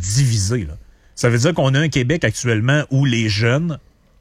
divisé. Là. Ça veut dire qu'on a un Québec actuellement où les jeunes,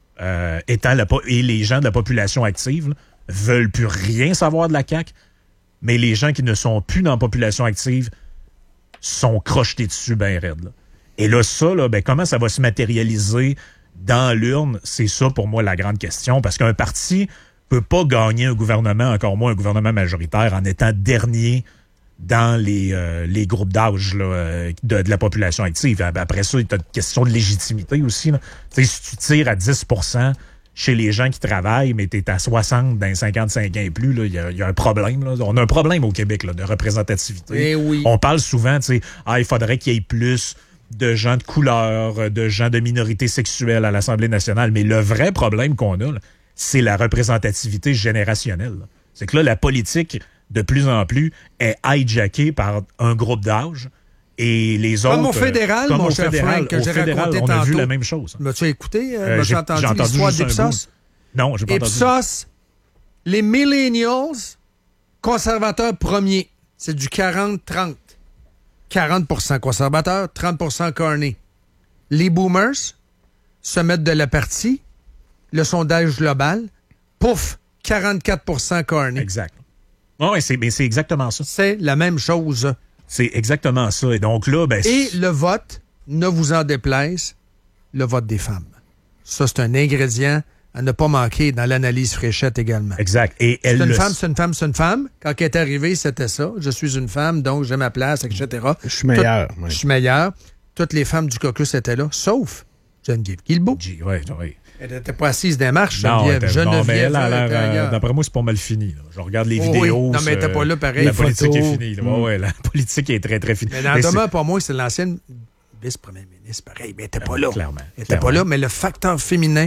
et les gens de la population active, là, veulent plus rien savoir de la CAQ, mais les gens qui ne sont plus dans la population active sont crochetés dessus bien raide. Là. Et là, ça, là, comment ça va se matérialiser dans l'urne? C'est ça, pour moi, la grande question. Parce qu'un parti peut pas gagner un gouvernement, encore moins un gouvernement majoritaire, en étant dernier dans les groupes d'âge là, de la population active. Après ça, il y a une question de légitimité aussi. Là. Si tu tires à 10% chez les gens qui travaillent, mais tu es à 60 dans les 55 ans et plus, il y a un problème. Là. On a un problème au Québec là, de représentativité. Oui. On parle souvent, il faudrait qu'il y ait plus de gens de couleur, de gens de minorités sexuelles à l'Assemblée nationale. Mais le vrai problème qu'on a, là, c'est la représentativité générationnelle. Là. C'est que là, la politique, de plus en plus, est hijackée par un groupe d'âge. Et les autres... Comme au fédéral, mon cher Frank, que j'ai raconté on tantôt. a vu la même chose. M'as-tu écouté? M'as-tu entendu l'histoire d'Ipsos? Non, j'ai pas entendu. Ipsos, les millennials, conservateurs premiers. C'est du 40-30. 40% conservateurs, 30% carnés. Les boomers se mettent de la partie. Le sondage global, pouf, 44% carnés. Exact. Oui, c'est exactement ça. C'est la même chose. C'est exactement ça. Et donc là, et le vote, ne vous en déplaise, le vote des femmes. Ça, c'est un ingrédient à ne pas manquer dans l'analyse Fréchette également. Exact. Et c'est une femme. Quand elle est arrivée, c'était ça. Je suis une femme, donc j'ai ma place, etc. Je suis meilleur. Je suis meilleur. Toutes les femmes du caucus étaient là, sauf Geneviève Guilbeault. Oui. Elle n'était pas assise des marches, Geneviève. D'après moi, c'est pas mal fini. Là. Je regarde les vidéos. Non, mais elle n'était pas là pareil. La politique est finie. Oui, la politique est très, très finie. Mais dans le demeure, pour moi, c'est l'ancienne vice-première ministre, pareil. Mais elle n'était pas là. Clairement. Elle n'était pas là, mais le facteur féminin.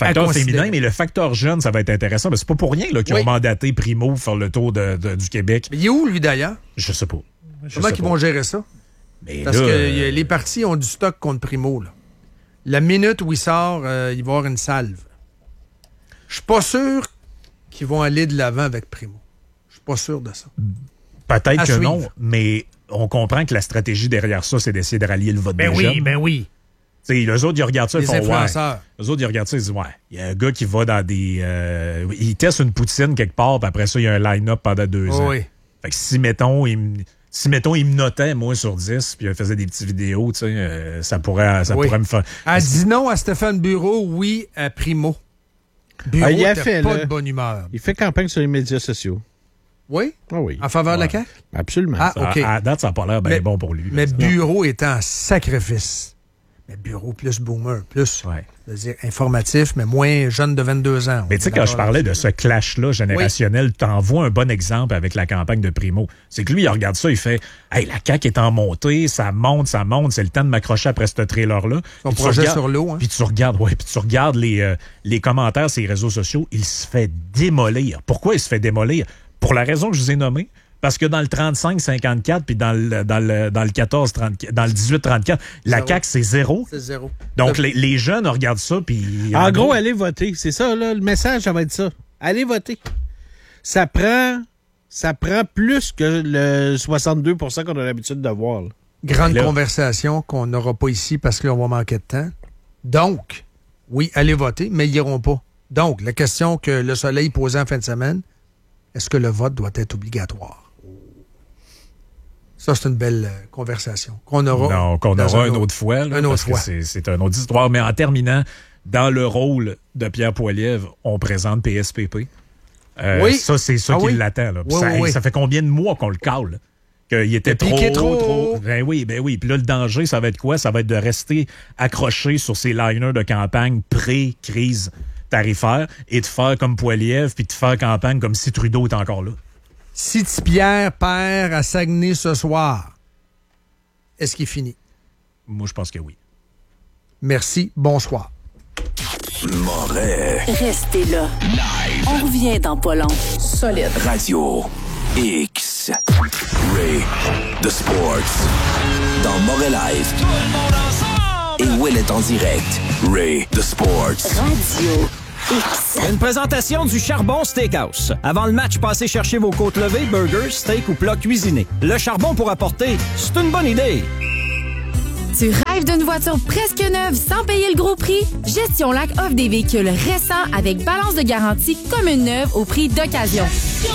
Mais le facteur jeune, ça va être intéressant. Mais c'est pas pour rien là, qu'ils ont mandaté Primo pour faire le tour du Québec. Mais il est où, lui, d'ailleurs? Je sais pas. Comment ils vont gérer ça? Parce que les partis ont du stock contre Primo, là. La minute où il sort, il va y avoir une salve. Je suis pas sûr qu'ils vont aller de l'avant avec Primo. Je suis pas sûr de ça. Peut-être que non, mais on comprend que la stratégie derrière ça, c'est d'essayer de rallier le vote des jeunes. Ben oui. Eux autres, ils regardent ça, ils font influenceurs. Eux autres, ils regardent ça, ils disent il y a un gars qui va dans des... il teste une poutine quelque part, puis après ça, il y a un line-up pendant 2 ans. Oui. Fait que si, mettons, il me notait, moi, sur 10, puis il faisait des petites vidéos, ça pourrait me faire... Elle dit non à Stéphane Bureau, oui à Primo. Bureau n'était pas de bonne humeur. Il fait campagne sur les médias sociaux. Oui? Ah oui. En faveur de la CAQ? Absolument. OK. À date, ça n'a pas l'air bien bon pour lui. Mais Bureau est en sacrifice. Mais Bureau plus boomer, plus c'est-à-dire informatif, mais moins jeune de 22 ans. Mais tu sais, quand je parlais de ce clash-là générationnel, t'en vois un bon exemple avec la campagne de Primo. C'est que lui, il regarde ça, il fait « Hey, la CAQ est en montée, ça monte, c'est le temps de m'accrocher après ce trailer-là. » Son projet sur l'eau. Hein? Puis tu regardes les commentaires sur les réseaux sociaux, il se fait démolir. Pourquoi il se fait démolir? Pour la raison que je vous ai nommée. Parce que dans le 35-54 puis dans le 14-34, dans le 18-34, la CAQ, c'est 0. C'est 0. Donc, les jeunes regardent ça, puis... En gros, allez voter. C'est ça, là. Le message, ça va être ça. Allez voter. Ça prend plus que le 62% qu'on a l'habitude de voir. Là. Grande conversation qu'on n'aura pas ici parce qu'on va manquer de temps. Donc, oui, allez voter, mais ils n'iront pas. Donc, la question que le Soleil posait en fin de semaine, est-ce que le vote doit être obligatoire? Ça, c'est une belle conversation qu'on aura. Non, qu'on aura une autre fois. Là, une autre fois. C'est une autre histoire. Mais en terminant, dans le rôle de Pierre Poilievre, on présente PSPP. Oui. Ça, c'est ça qui l'attend. Là. Ça fait combien de mois qu'on le cale? Qu'il était trop. Ben oui. Puis là, le danger, ça va être quoi? Ça va être de rester accroché sur ces liners de campagne pré-crise tarifaire et de faire comme Poilievre puis de faire campagne comme si Trudeau était encore là. Si Pierre perd à Saguenay ce soir, est-ce qu'il finit? Moi, je pense que oui. Merci. Bonsoir. Moret. Restez là. Live. On revient dans pas long. Solide. Radio X. Ray the Sports. Dans Moret Live. Tout le monde ensemble! Et Will est en direct. Ray the Sports. Radio X. Une présentation du Charbon Steakhouse. Avant le match, passez chercher vos côtes levées, burgers, steak ou plats cuisinés. Le charbon pour apporter, c'est une bonne idée. Tu rêves d'une voiture presque neuve sans payer le gros prix? Gestion Lac offre des véhicules récents avec balance de garantie comme une neuve au prix d'occasion.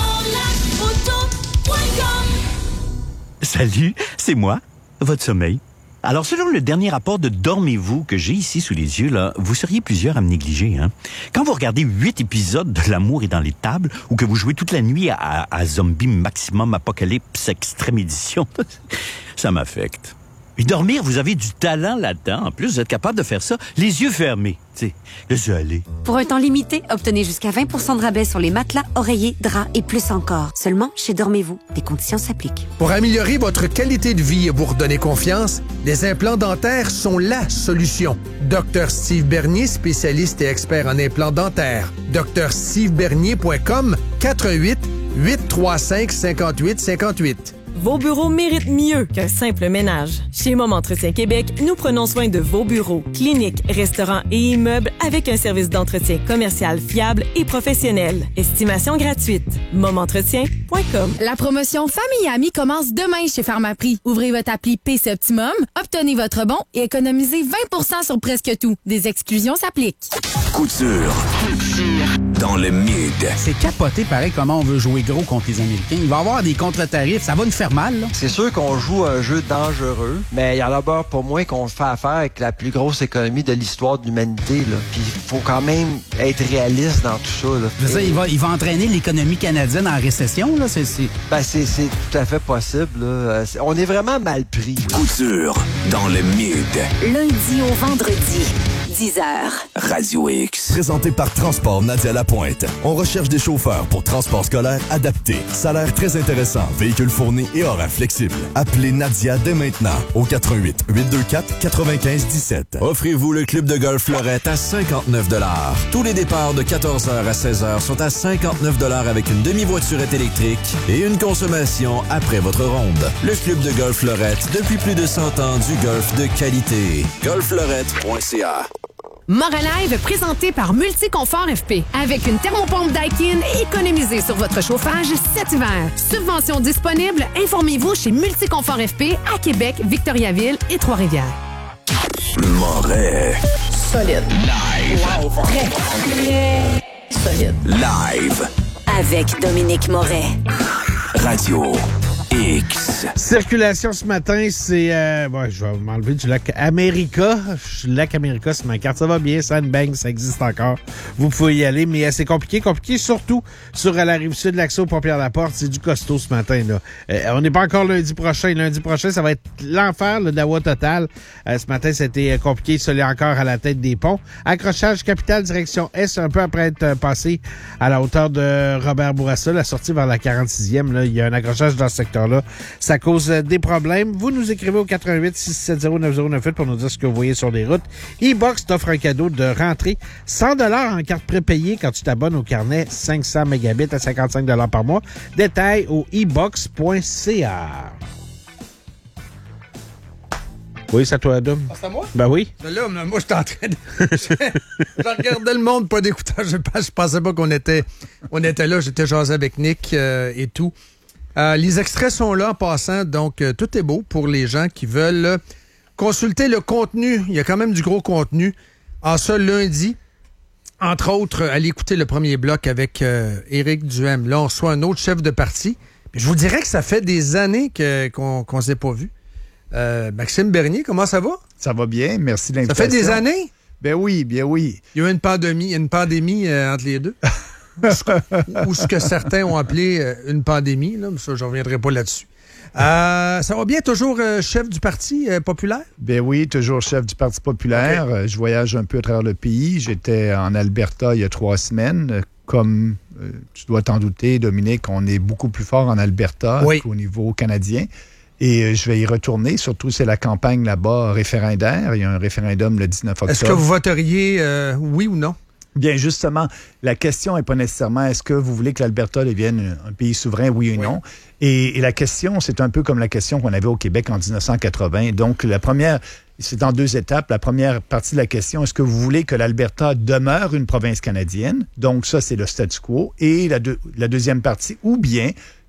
Salut, c'est moi, votre sommeil. Alors, selon le dernier rapport de Dormez-vous que j'ai ici sous les yeux, là, vous seriez plusieurs à me négliger. Hein? Quand vous regardez 8 épisodes de L'amour est dans les tables ou que vous jouez toute la nuit à Zombie Maximum Apocalypse Extrême Édition, ça m'affecte. Et dormir, vous avez du talent là-dedans. En plus, vous êtes capable de faire ça les yeux fermés. Laissez aller. Pour un temps limité, obtenez jusqu'à 20 % de rabais sur les matelas, oreillers, draps et plus encore. Seulement chez Dormez-vous. Des conditions s'appliquent. Pour améliorer votre qualité de vie et vous redonner confiance, les implants dentaires sont la solution. Dr Steve Bernier, spécialiste et expert en implants dentaires. drstevebernier.com 418-835-5858. Vos bureaux méritent mieux qu'un simple ménage. Chez Mom Entretien Québec, nous prenons soin de vos bureaux, cliniques, restaurants et immeubles avec un service d'entretien commercial fiable et professionnel. Estimation gratuite. momentretien.com. La promotion Famille et Amis commence demain chez Pharmaprix. Ouvrez votre appli PC Optimum, obtenez votre bon et économisez 20 % sur presque tout. Des exclusions s'appliquent. Couture. Dans le mid. C'est capoté pareil comment on veut jouer gros contre les Américains. Il va y avoir des contre-tarifs, ça va nous faire mal. Là. C'est sûr qu'on joue un jeu dangereux, mais il y en a beurre pour moi qu'on fait affaire avec la plus grosse économie de l'histoire de l'humanité. Puis il faut quand même être réaliste dans tout ça. Là. Je veux dire, il va entraîner l'économie canadienne en récession. Là. C'est tout à fait possible. Là. On est vraiment mal pris. Couture dans le mid. Lundi au vendredi, 10h. Radio X. Présenté par Transport Nadia Lapointe. On recherche des chauffeurs pour transport scolaire adapté. Salaire très intéressant, véhicule fourni et horaire flexible. Appelez Nadia dès maintenant au 88 824 95 17. Offrez-vous le club de golf Fleurette à 59 $. Tous les départs de 14h à 16h sont à 59 $ avec une demi-voiturette électrique et une consommation après votre ronde. Le club de golf Fleurette, depuis plus de 100 ans du golf de qualité. golffleurette.ca. Moralive présenté par Multiconfort FP. Avec une thermopompe Daikin, économisez sur votre chauffage cet hiver. Subvention disponible, informez-vous chez Multiconfort FP à Québec, Victoriaville et Trois-Rivières. Moret. Solide. Live. Très solide. Live. Avec Dominique Moret. Radio X. Circulation ce matin, c'est... je vais m'enlever du lac America. Le lac America, c'est ma carte. Ça va bien, Sandbank, ça existe encore. Vous pouvez y aller, mais c'est compliqué surtout sur la Rive-Sud, l'accès aux Pompiers-la-Porte. C'est du costaud ce matin, là. On n'est pas encore lundi prochain. Lundi prochain, ça va être l'enfer, le Dawa total. Ce matin, c'était compliqué. Ça l'est encore à la tête des ponts. Accrochage capitale, direction Est, un peu après être passé à la hauteur de Robert Bourassa, la sortie vers la 46e. Là, il y a un accrochage dans ce secteur-là. Ça cause des problèmes. Vous nous écrivez au 88 670 9098 pour nous dire ce que vous voyez sur les routes. E-Box t'offre un cadeau de rentrée 100 $ en carte prépayée quand tu t'abonnes au carnet 500 mégabits à 55 $ par mois. Détails au ebox.ca. Oui, c'est à toi, Adam. Ah, c'est à moi? Ben oui. Là, moi, j'étais en train de... je regardais le monde, pas d'écoutage. Je pensais pas qu'on était là. J'étais jasé avec Nick et tout. Les extraits sont là en passant, donc tout est beau pour les gens qui veulent consulter le contenu. Il y a quand même du gros contenu. En ça, lundi, entre autres, allez écouter le premier bloc avec Éric Duhem. Là, on reçoit un autre chef de parti. Puis je vous dirais que ça fait des années qu'on ne s'est pas vu. Maxime Bernier, comment ça va? Ça va bien, merci de l'invitation. Ça fait des années? Ben oui, bien oui. Il y a eu une pandémie entre les deux. Ou ce que certains ont appelé une pandémie. Là, mais ça, je ne reviendrai pas là-dessus. Ça va bien, toujours chef du Parti populaire? Ben oui, toujours chef du Parti populaire. Okay. Je voyage un peu à travers le pays. J'étais en Alberta il y a 3 semaines. Comme tu dois t'en douter, Dominique, on est beaucoup plus fort en Alberta qu'au niveau canadien. Et je vais y retourner. Surtout, c'est la campagne là-bas référendaire. Il y a un référendum le 19 octobre. Est-ce que vous voteriez oui ou non? Bien, justement, la question n'est pas nécessairement est-ce que vous voulez que l'Alberta devienne un pays souverain, oui ou non. Et la question, c'est un peu comme la question qu'on avait au Québec en 1980. Donc, la première, c'est en 2 étapes. La première partie de la question, est-ce que vous voulez que l'Alberta demeure une province canadienne? Donc, ça, c'est le statu quo. Et la deuxième partie, ou bien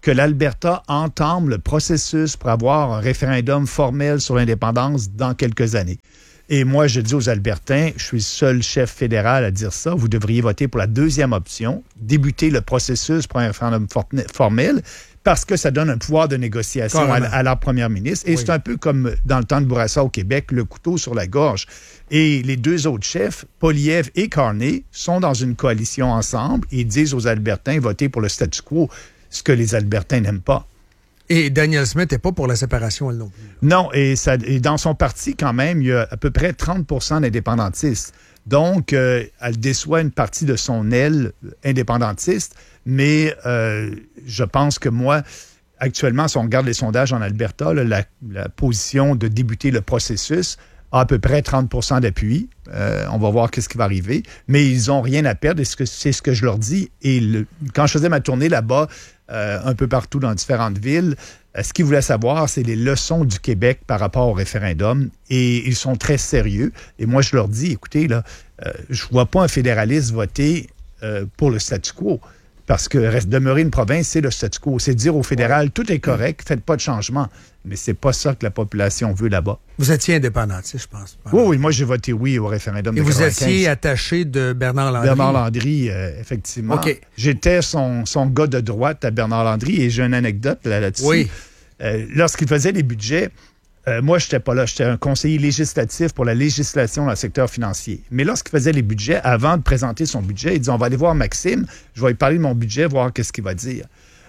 que l'Alberta entame le processus pour avoir un référendum formel sur l'indépendance dans quelques années. Et moi, je dis aux Albertains, je suis le seul chef fédéral à dire ça, vous devriez voter pour la deuxième option, débuter le processus pour un référendum formel, parce que ça donne un pouvoir de négociation à la première ministre. Et c'est un peu comme dans le temps de Bourassa au Québec, le couteau sur la gorge. Et les deux autres chefs, Poilievre et Carney, sont dans une coalition ensemble et disent aux Albertains, votez pour le statu quo, ce que les Albertains n'aiment pas. Et Danielle Smith n'est pas pour la séparation, elle non plus. Non, et dans son parti, quand même, il y a à peu près 30% d'indépendantistes. Donc, elle déçoit une partie de son aile indépendantiste, mais je pense que moi, actuellement, si on regarde les sondages en Alberta, la position de débuter le processus a à peu près 30% d'appui. On va voir qu'est-ce qui va arriver, mais ils n'ont rien à perdre, et c'est ce que je leur dis. Et quand je faisais ma tournée là-bas, un peu partout dans différentes villes, ce qu'ils voulaient savoir, c'est les leçons du Québec par rapport au référendum. Et ils sont très sérieux. Et moi, je leur dis, écoutez, là, je ne vois pas un fédéraliste voter pour le statu quo. Parce que demeurer une province, c'est le statu quo. C'est dire au fédéral, tout est correct, faites pas de changement. Mais c'est pas ça que la population veut là-bas. Vous étiez indépendantiste, je pense. Oui, moi j'ai voté oui au référendum de 1995. Et vous étiez attaché de Bernard Landry. Bernard Landry, effectivement. Okay. J'étais son gars de droite à Bernard Landry, et j'ai une anecdote là-dessus. Oui. Lorsqu'il faisait les budgets, moi, je n'étais pas là. J'étais un conseiller législatif pour la législation dans le secteur financier. Mais lorsqu'il faisait les budgets, avant de présenter son budget, il disait, on va aller voir Maxime, je vais lui parler de mon budget, voir qu'est-ce qu'il va dire.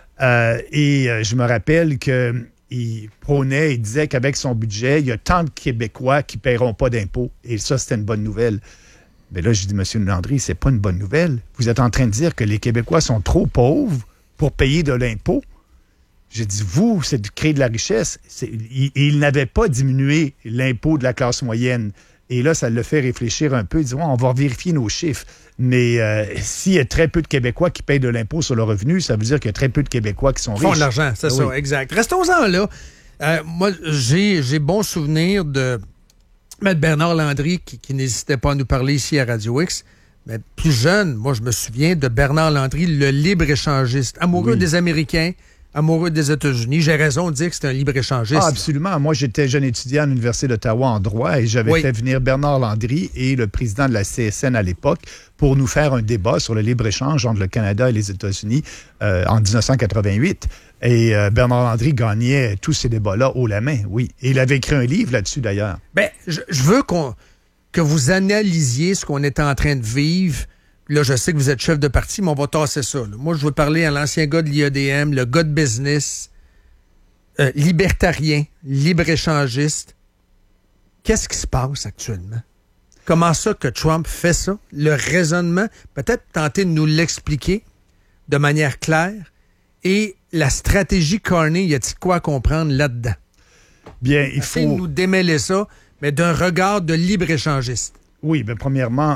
Je me rappelle qu'il prônait, il disait qu'avec son budget, il y a tant de Québécois qui ne paieront pas d'impôts. Et ça, c'était une bonne nouvelle. Mais là, je dis, M. Landry, c'est pas une bonne nouvelle. Vous êtes en train de dire que les Québécois sont trop pauvres pour payer de l'impôt. J'ai dit, vous, c'est de créer de la richesse. Il n'avait pas diminué l'impôt de la classe moyenne. Et là, ça le fait réfléchir un peu. Il dit, on va vérifier nos chiffres. Mais s'il y a très peu de Québécois qui payent de l'impôt sur le revenu, ça veut dire qu'il y a très peu de Québécois qui sont riches. Ils font de l'argent, c'est ça, exact. Restons-en là. Moi, j'ai bon souvenir de M. Bernard Landry qui n'hésitait pas à nous parler ici à Radio X. Mais plus jeune, moi, je me souviens de Bernard Landry, le libre-échangiste, amoureux des Américains, amoureux des États-Unis. J'ai raison de dire que c'est un libre-échangiste. Ah, absolument. Moi, j'étais jeune étudiant à l'Université d'Ottawa en droit et j'avais fait venir Bernard Landry et le président de la CSN à l'époque pour nous faire un débat sur le libre-échange entre le Canada et les États-Unis en 1988. Et Bernard Landry gagnait tous ces débats-là haut la main, oui. Et il avait écrit un livre là-dessus, d'ailleurs. Bien, je veux que vous analysiez ce qu'on est en train de vivre. Là, je sais que vous êtes chef de parti, mais on va tasser ça. Là. Moi, je veux parler à l'ancien gars de l'IEDM, le gars de business, libertarien, libre-échangiste. Qu'est-ce qui se passe actuellement? Comment ça que Trump fait ça? Le raisonnement, peut-être tenter de nous l'expliquer de manière claire. Et la stratégie Carney, y a-t-il quoi à comprendre là-dedans? Bien, il faut nous démêler ça, mais d'un regard de libre-échangiste. Oui, bien, premièrement,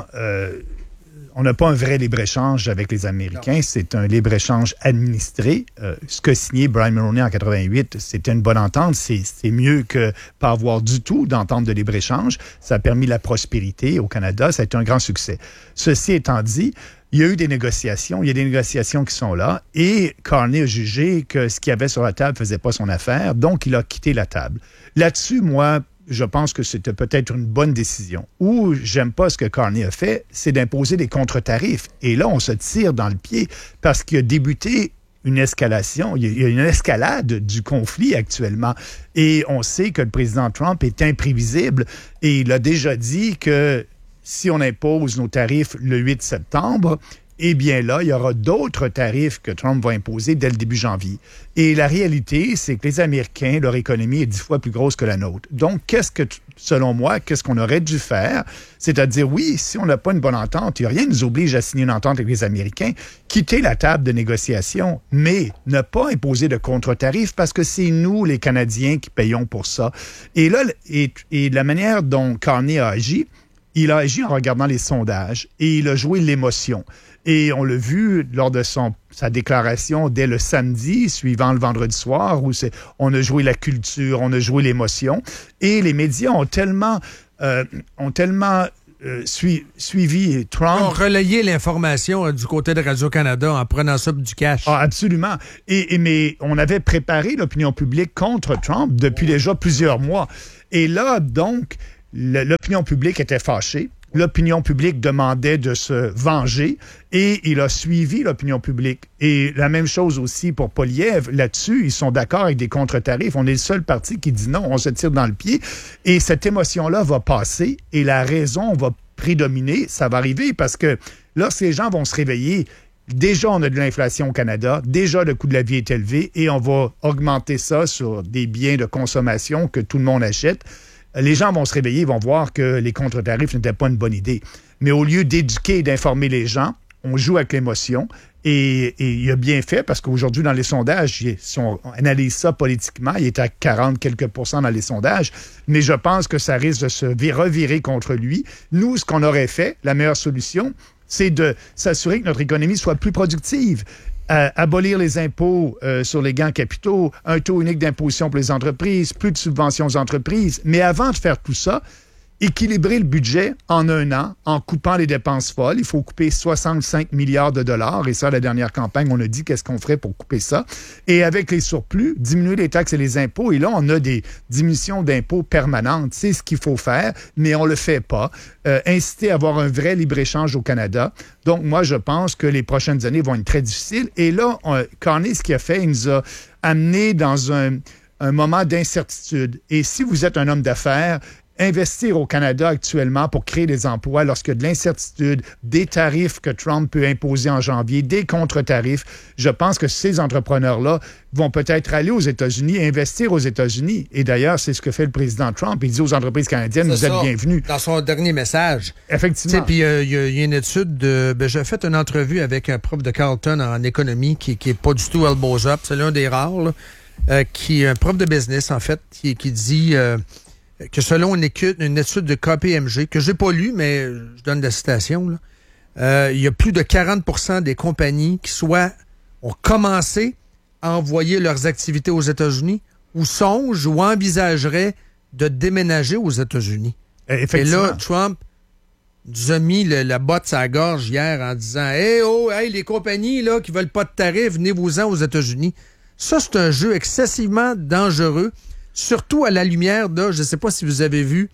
on n'a pas un vrai libre-échange avec les Américains. Non. C'est un libre-échange administré. Ce que signait Brian Mulroney en 88, c'était une bonne entente. C'est mieux que pas avoir du tout d'entente de libre-échange. Ça a permis la prospérité au Canada. Ça a été un grand succès. Ceci étant dit, il y a eu des négociations. Il y a des négociations qui sont là. Et Carney a jugé que ce qu'il y avait sur la table ne faisait pas son affaire. Donc, il a quitté la table. Là-dessus, moi, je pense que c'était peut-être une bonne décision. Où j'aime pas ce que Carney a fait, c'est d'imposer des contre-tarifs. Et là, on se tire dans le pied parce qu'il a débuté une escalation. Il y a une escalade du conflit actuellement. Et on sait que le président Trump est imprévisible et il a déjà dit que si on impose nos tarifs le 8 septembre, eh bien là, il y aura d'autres tarifs que Trump va imposer dès le début janvier. Et la réalité, c'est que les Américains, leur économie est 10 fois plus grosse que la nôtre. Donc, selon moi, qu'est-ce qu'on aurait dû faire? C'est-à-dire, oui, si on n'a pas une bonne entente, il n'y a rien qui nous oblige à signer une entente avec les Américains, quitter la table de négociation, mais ne pas imposer de contre-tarifs parce que c'est nous, les Canadiens, qui payons pour ça. Et là, et la manière dont Carney a agi, il a agi en regardant les sondages et il a joué l'émotion. Et on l'a vu lors de sa déclaration dès le samedi, suivant le vendredi soir, où on a joué la culture, on a joué l'émotion. Et les médias ont tellement suivi Trump. Ils ont relayé l'information du côté de Radio-Canada en prenant ça pour du cash. Ah, absolument. Mais on avait préparé l'opinion publique contre Trump depuis déjà plusieurs mois. Et là, donc, l'opinion publique était fâchée. L'opinion publique demandait de se venger et il a suivi l'opinion publique. Et la même chose aussi pour Poilievre. Là-dessus, ils sont d'accord avec des contre-tarifs. On est le seul parti qui dit non, on se tire dans le pied. Et cette émotion-là va passer et la raison va prédominer. Ça va arriver parce que lorsque les gens vont se réveiller, déjà on a de l'inflation au Canada, déjà le coût de la vie est élevé et on va augmenter ça sur des biens de consommation que tout le monde achète. Les gens vont se réveiller, vont voir que les contre-tarifs n'étaient pas une bonne idée. Mais au lieu d'éduquer et d'informer les gens, on joue avec l'émotion. Et il a bien fait, parce qu'aujourd'hui, dans les sondages, si on analyse ça politiquement, il est à 40 quelques % dans les sondages. Mais je pense que ça risque de se revirer contre lui. Nous, ce qu'on aurait fait, la meilleure solution, c'est de s'assurer que notre économie soit plus productive. Abolir les impôts sur les gains capitaux, un taux unique d'imposition pour les entreprises, plus de subventions aux entreprises. Mais avant de faire tout ça, équilibrer le budget en un an en coupant les dépenses folles. Il faut couper 65 milliards de dollars. Et ça, la dernière campagne, on a dit qu'est-ce qu'on ferait pour couper ça. Et avec les surplus, diminuer les taxes et les impôts. Et là, on a des diminutions d'impôts permanentes. C'est ce qu'il faut faire, mais on le fait pas. Inciter à avoir un vrai libre-échange au Canada. Donc, moi, je pense que les prochaines années vont être très difficiles. Et là, Carney, ce qu'il a fait, il nous a amenés dans un moment d'incertitude. Et si vous êtes un homme d'affaires, investir au Canada actuellement pour créer des emplois lorsqu'il y a de l'incertitude, des tarifs que Trump peut imposer en janvier, des contre-tarifs, je pense que ces entrepreneurs-là vont peut-être aller aux États-Unis et investir aux États-Unis. Et d'ailleurs, c'est ce que fait le président Trump. Il dit aux entreprises canadiennes, vous êtes bienvenus. Dans son dernier message. Effectivement. Puis il y a une étude j'ai fait une entrevue avec un prof de Carleton en économie qui est pas du tout elbows up. C'est l'un des rares, là, qui est un prof de business, en fait, qui dit... que selon une étude de KPMG, que je n'ai pas lu, mais je donne la citation, là, il y a plus de 40% des compagnies qui ont commencé à envoyer leurs activités aux États-Unis ou songent ou envisageraient de déménager aux États-Unis. Et là, Trump nous a mis la botte à la gorge hier en disant « Hey, les compagnies là qui veulent pas de tarifs, venez-vous-en aux États-Unis. » Ça, c'est un jeu excessivement dangereux. Surtout à la lumière de, je ne sais pas si vous avez vu,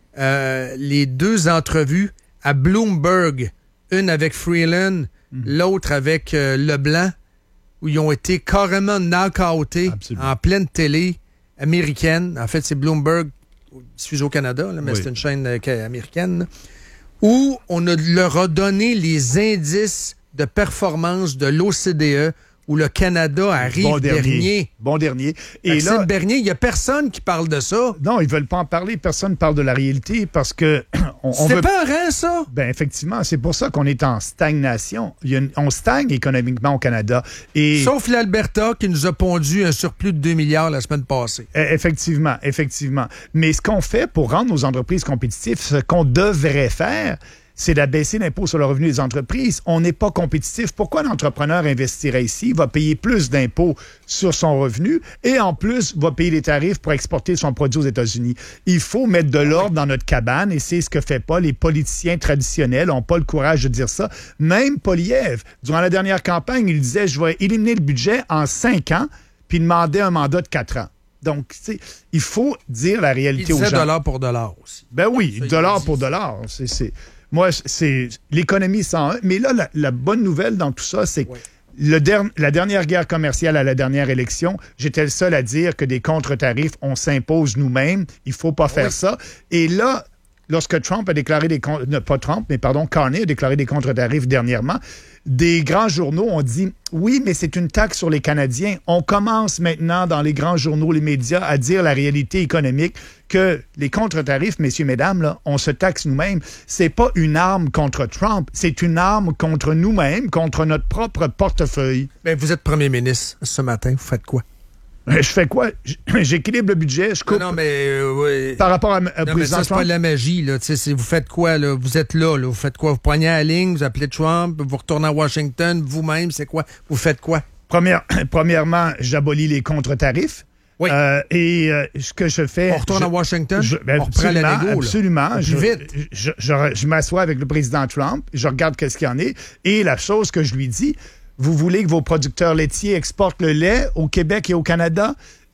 les deux entrevues à Bloomberg, une avec Freeland, l'autre avec Leblanc, où ils ont été carrément knock-outés en pleine télé américaine. En fait, c'est Bloomberg, diffusé au Canada, là, mais c'est une chaîne américaine, là, où on leur a donné les indices de performance de l'OCDE, où le Canada arrive dernier. Bon dernier. Et Maxime là, Bernier, il n'y a personne qui parle de ça. Non, ils veulent pas en parler. Personne ne parle de la réalité parce que... C'est pas rien, ça? Ben effectivement, c'est pour ça qu'on est en stagnation. On stagne économiquement au Canada. Et... Sauf l'Alberta qui nous a pondu un surplus de 2 milliards la semaine passée. Effectivement. Mais ce qu'on fait pour rendre nos entreprises compétitives, ce qu'on devrait faire, c'est d'abaisser l'impôt sur le revenu des entreprises. On n'est pas compétitif. Pourquoi l'entrepreneur investirait ici, va payer plus d'impôts sur son revenu et en plus va payer les tarifs pour exporter son produit aux États-Unis? Il faut mettre de l'ordre dans notre cabane et c'est ce que fait pas les politiciens traditionnels, n'ont pas le courage de dire ça. Même Poilievre, durant la dernière campagne, il disait « Je vais éliminer le budget en 5 ans » puis demandait un mandat de 4 ans. Donc, il faut dire la réalité aux gens. Il disait dollar pour dollar aussi. Ben oui, dollar pour dollar. Moi, c'est l'économie 101. Mais là, la bonne nouvelle dans tout ça, c'est que la dernière guerre commerciale à la dernière élection, j'étais le seul à dire que des contre-tarifs, on s'impose nous-mêmes. Il ne faut pas faire ça. Et là, lorsque Trump a déclaré Carney a déclaré des contre-tarifs dernièrement, des grands journaux ont dit « Oui, mais c'est une taxe sur les Canadiens. » On commence maintenant dans les grands journaux, les médias, à dire la réalité économique que les contre-tarifs, messieurs, mesdames, là, on se taxe nous-mêmes. C'est pas une arme contre Trump, c'est une arme contre nous-mêmes, contre notre propre portefeuille. Ben, vous êtes premier ministre ce matin, vous faites quoi? Je fais quoi? J'équilibre le budget, je coupe. Non, mais oui. Par rapport à président mais ça, c'est pas de la magie, là. Vous faites quoi, là? Vous êtes là, vous faites quoi? Vous poignez à la ligne, vous appelez Trump, vous retournez à Washington, vous-même, c'est quoi? Vous faites quoi? Premièrement, j'abolis les contre-tarifs. Oui. Ce que je fais... On retourne à Washington, on reprend la négo. Absolument. Plus vite. Je m'assois avec le président Trump, je regarde qu'est-ce qu'il y en est, et la chose que je lui dis, vous voulez que vos producteurs laitiers exportent le lait au Québec et au Canada?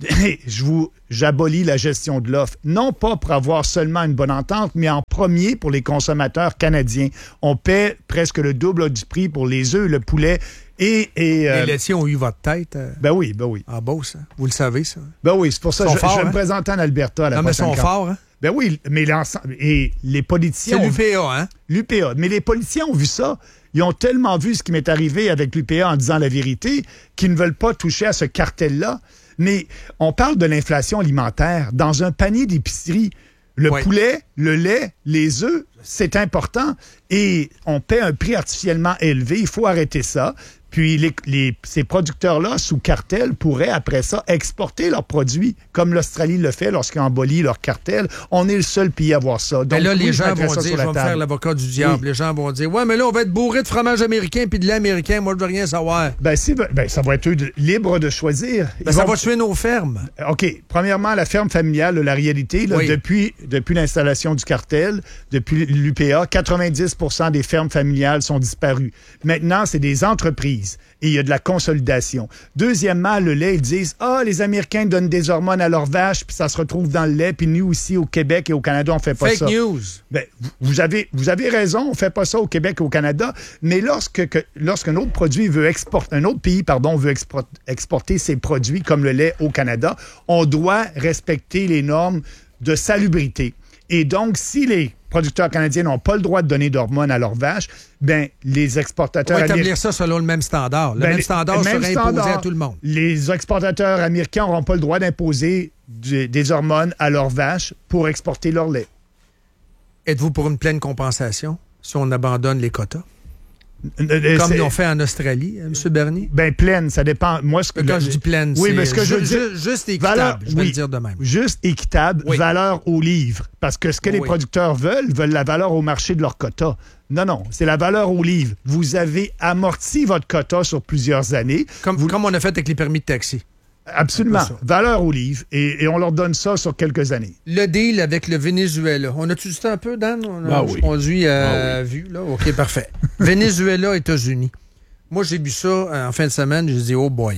J'abolis la gestion de l'offre. Non pas pour avoir seulement une bonne entente, mais en premier pour les consommateurs canadiens. On paie presque le double du prix pour les œufs, le poulet et les laitiers ont eu votre tête. Ben oui. En Beauce, hein? Vous le savez, ça. Ben oui, c'est pour ça que je vais me présenter en Alberta. Non, mais ils sont forts, hein? Ben oui, mais les politiciens... C'est l'UPA, hein? L'UPA. Mais les politiciens ont vu ça. Ils ont tellement vu ce qui m'est arrivé avec l'UPA en disant la vérité qu'ils ne veulent pas toucher à ce cartel-là. Mais on parle de l'inflation alimentaire. Dans un panier d'épicerie, le poulet, le lait, les œufs, c'est important. Et on paie un prix artificiellement élevé. Il faut arrêter ça. Puis ces producteurs-là, sous cartel, pourraient après ça exporter leurs produits, comme l'Australie le fait lorsqu'ils abolit leur cartel. On est le seul pays à voir ça. Donc, mais là, les gens vont dire, je vais me faire l'avocat du diable. Oui. Les gens vont dire, ouais, mais là, on va être bourré de fromage américain puis de lait américain. Moi, je veux rien savoir. Ça va être eux libres de choisir. Ça va tuer nos fermes. OK. Premièrement, la ferme familiale, la réalité, là, depuis l'installation du cartel, depuis l'UPA, 90% des fermes familiales sont disparues. Maintenant, c'est des entreprises. Et il y a de la consolidation. Deuxièmement, le lait, ils disent « les Américains donnent des hormones à leurs vaches, puis ça se retrouve dans le lait, puis nous aussi, au Québec et au Canada, on fait pas ça. » Fake news. Ben, vous avez raison, on fait pas ça au Québec et au Canada, mais lorsqu'un autre produit veut exporter, un autre pays, veut exporter ses produits, comme le lait au Canada, on doit respecter les normes de salubrité. Et donc, si les producteurs canadiens n'ont pas le droit de donner d'hormones à leurs vaches, ben les exportateurs... On va établir ça selon le même standard. Le même standard serait imposé à tout le monde. Les exportateurs américains n'auront pas le droit d'imposer des hormones à leurs vaches pour exporter leur lait. Êtes-vous pour une pleine compensation si on abandonne les quotas? Comme ils l'ont fait en Australie, M. Bernier? Ben pleine, ça dépend. Moi, quand je dis pleine, oui, mais juste équitable, je vais le dire de même. Juste équitable, valeur au livre. Parce que ce que les producteurs veulent la valeur au marché de leur quota. Non, c'est la valeur au livre. Vous avez amorti votre quota sur plusieurs années. Comme on a fait avec les permis de taxi. Absolument. Valeur au livre. Et on leur donne ça sur quelques années. Le deal avec le Venezuela. On a-tu du temps un peu, Dan? On a conduit à vue, là? OK, parfait. Venezuela, États-Unis. Moi, j'ai vu ça en fin de semaine. J'ai dit, oh boy.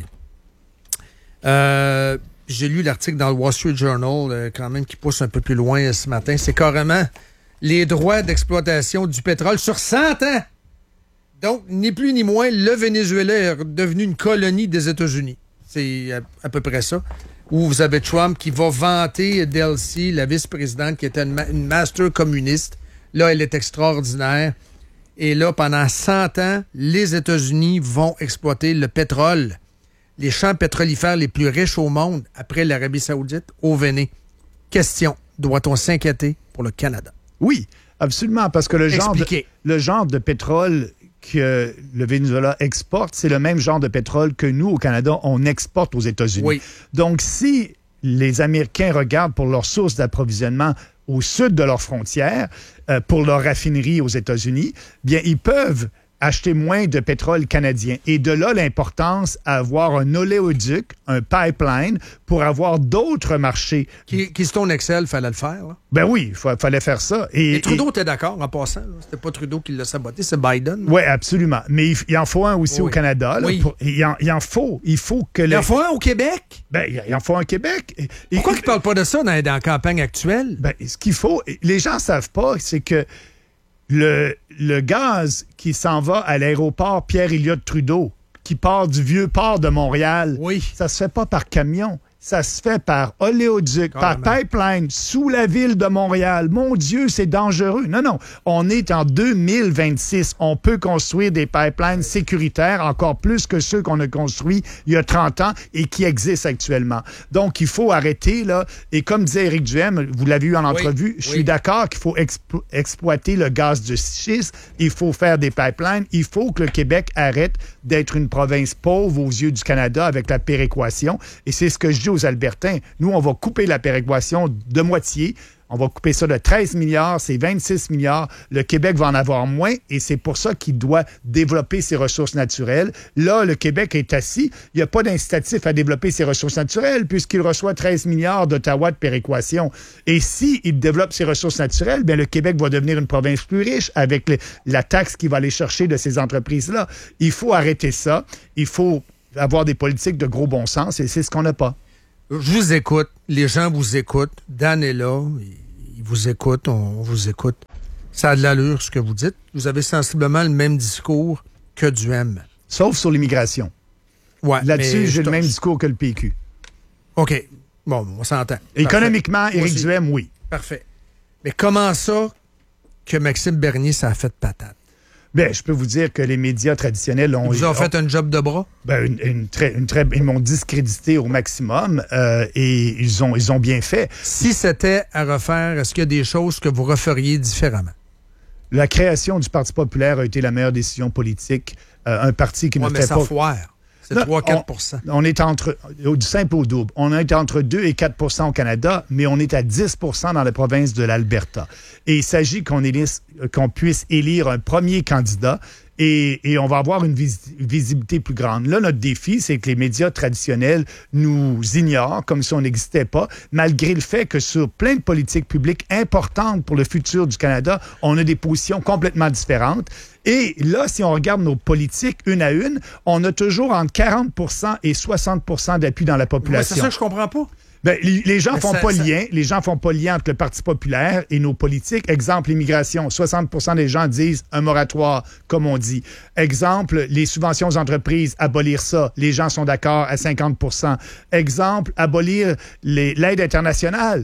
J'ai lu l'article dans le Wall Street Journal, quand même, qui pousse un peu plus loin ce matin. C'est carrément les droits d'exploitation du pétrole sur 100 ans. Donc, ni plus ni moins, le Venezuela est devenu une colonie des États-Unis. C'est à peu près ça. Où vous avez Trump qui va vanter Delcy, la vice-présidente, qui était une master communiste. Là, elle est extraordinaire. Et là, pendant 100 ans, les États-Unis vont exploiter le pétrole. Les champs pétrolifères les plus riches au monde, après l'Arabie saoudite, au Véné. Question, doit-on s'inquiéter pour le Canada? Oui, absolument, parce que le genre de pétrole que le Venezuela exporte, c'est le même genre de pétrole que nous, au Canada, on exporte aux États-Unis. Oui. Donc, si les Américains regardent pour leurs sources d'approvisionnement au sud de leurs frontières, pour leurs raffineries aux États-Unis, bien, ils peuvent acheter moins de pétrole canadien. Et de là, l'importance à avoir un oléoduc, un pipeline, pour avoir d'autres marchés. Keystone XL, fallait le faire, là. Ben oui, fallait faire ça. Et Trudeau était d'accord, en passant. Là. C'était pas Trudeau qui l'a saboté, c'est Biden. Oui, absolument. Mais il en faut un aussi au Canada. Là, il en faut. Il faut que... Il en faut un au Québec? Ben, il en faut un au Québec. Pourquoi ils ne parlent pas de ça dans la campagne actuelle? Ben, ce qu'il faut... Les gens ne savent pas, c'est que le gaz qui s'en va à l'aéroport Pierre-Éliott Trudeau, qui part du vieux port de Montréal, ça se fait pas par camion. Ça se fait par oléoduc, par pipeline, sous la ville de Montréal. Mon Dieu, c'est dangereux. Non. On est en 2026. On peut construire des pipelines sécuritaires, encore plus que ceux qu'on a construits il y a 30 ans et qui existent actuellement. Donc, il faut arrêter, là. Et comme disait Éric Duhem, vous l'avez eu en entrevue, je suis d'accord qu'il faut exploiter le gaz de schiste. Il faut faire des pipelines. Il faut que le Québec arrête d'être une province pauvre aux yeux du Canada avec la péréquation. Et c'est ce que je dis aux Albertains. Nous, on va couper la péréquation de moitié. on va couper ça de 13 milliards, c'est 26 milliards. Le Québec va en avoir moins et c'est pour ça qu'il doit développer ses ressources naturelles. Là, le Québec est assis. Il n'y a pas d'incitatif à développer ses ressources naturelles puisqu'il reçoit 13 milliards d'Ottawa de péréquation. Et s'il développe ses ressources naturelles, bien, le Québec va devenir une province plus riche avec la taxe qu'il va aller chercher de ces entreprises-là. Il faut arrêter ça. Il faut avoir des politiques de gros bon sens et c'est ce qu'on n'a pas. Je vous écoute. Les gens vous écoutent. Dan est là. Il vous écoute. On vous écoute. Ça a de l'allure, ce que vous dites. Vous avez sensiblement le même discours que Duhem. Sauf sur l'immigration. Ouais, là-dessus, j'ai le même discours que le PQ. OK. Bon, on s'entend. Économiquement, Éric Duhem, oui. Parfait. Mais comment ça que Maxime Bernier, ça a fait patate? Bien, je peux vous dire que les médias traditionnels ont... Ils vous ont fait un job de bras? Ben, ils m'ont discrédité au maximum et ils ont bien fait. Si c'était à refaire, est-ce qu'il y a des choses que vous referiez différemment? La création du Parti populaire a été la meilleure décision politique. Un parti qui ne fait pas... foire. C'est 3-4 On est du simple au double. On est entre 2 et 4 au Canada, mais on est à 10 dans la province de l'Alberta. Et il s'agit qu'on puisse élire un premier candidat et on va avoir une visibilité plus grande. Là, notre défi, c'est que les médias traditionnels nous ignorent comme si on n'existait pas, malgré le fait que sur plein de politiques publiques importantes pour le futur du Canada, on a des positions complètement différentes. Et là, si on regarde nos politiques une à une, on a toujours entre 40 et 60 d'appui dans la population. Ouais, c'est ça que je comprends pas. Ben, les gens font pas lien. Les gens font pas lien entre le Parti populaire et nos politiques. Exemple, l'immigration. 60 des gens disent un moratoire, comme on dit. Exemple, les subventions aux entreprises, abolir ça. Les gens sont d'accord à 50 Exemple, abolir l'aide internationale.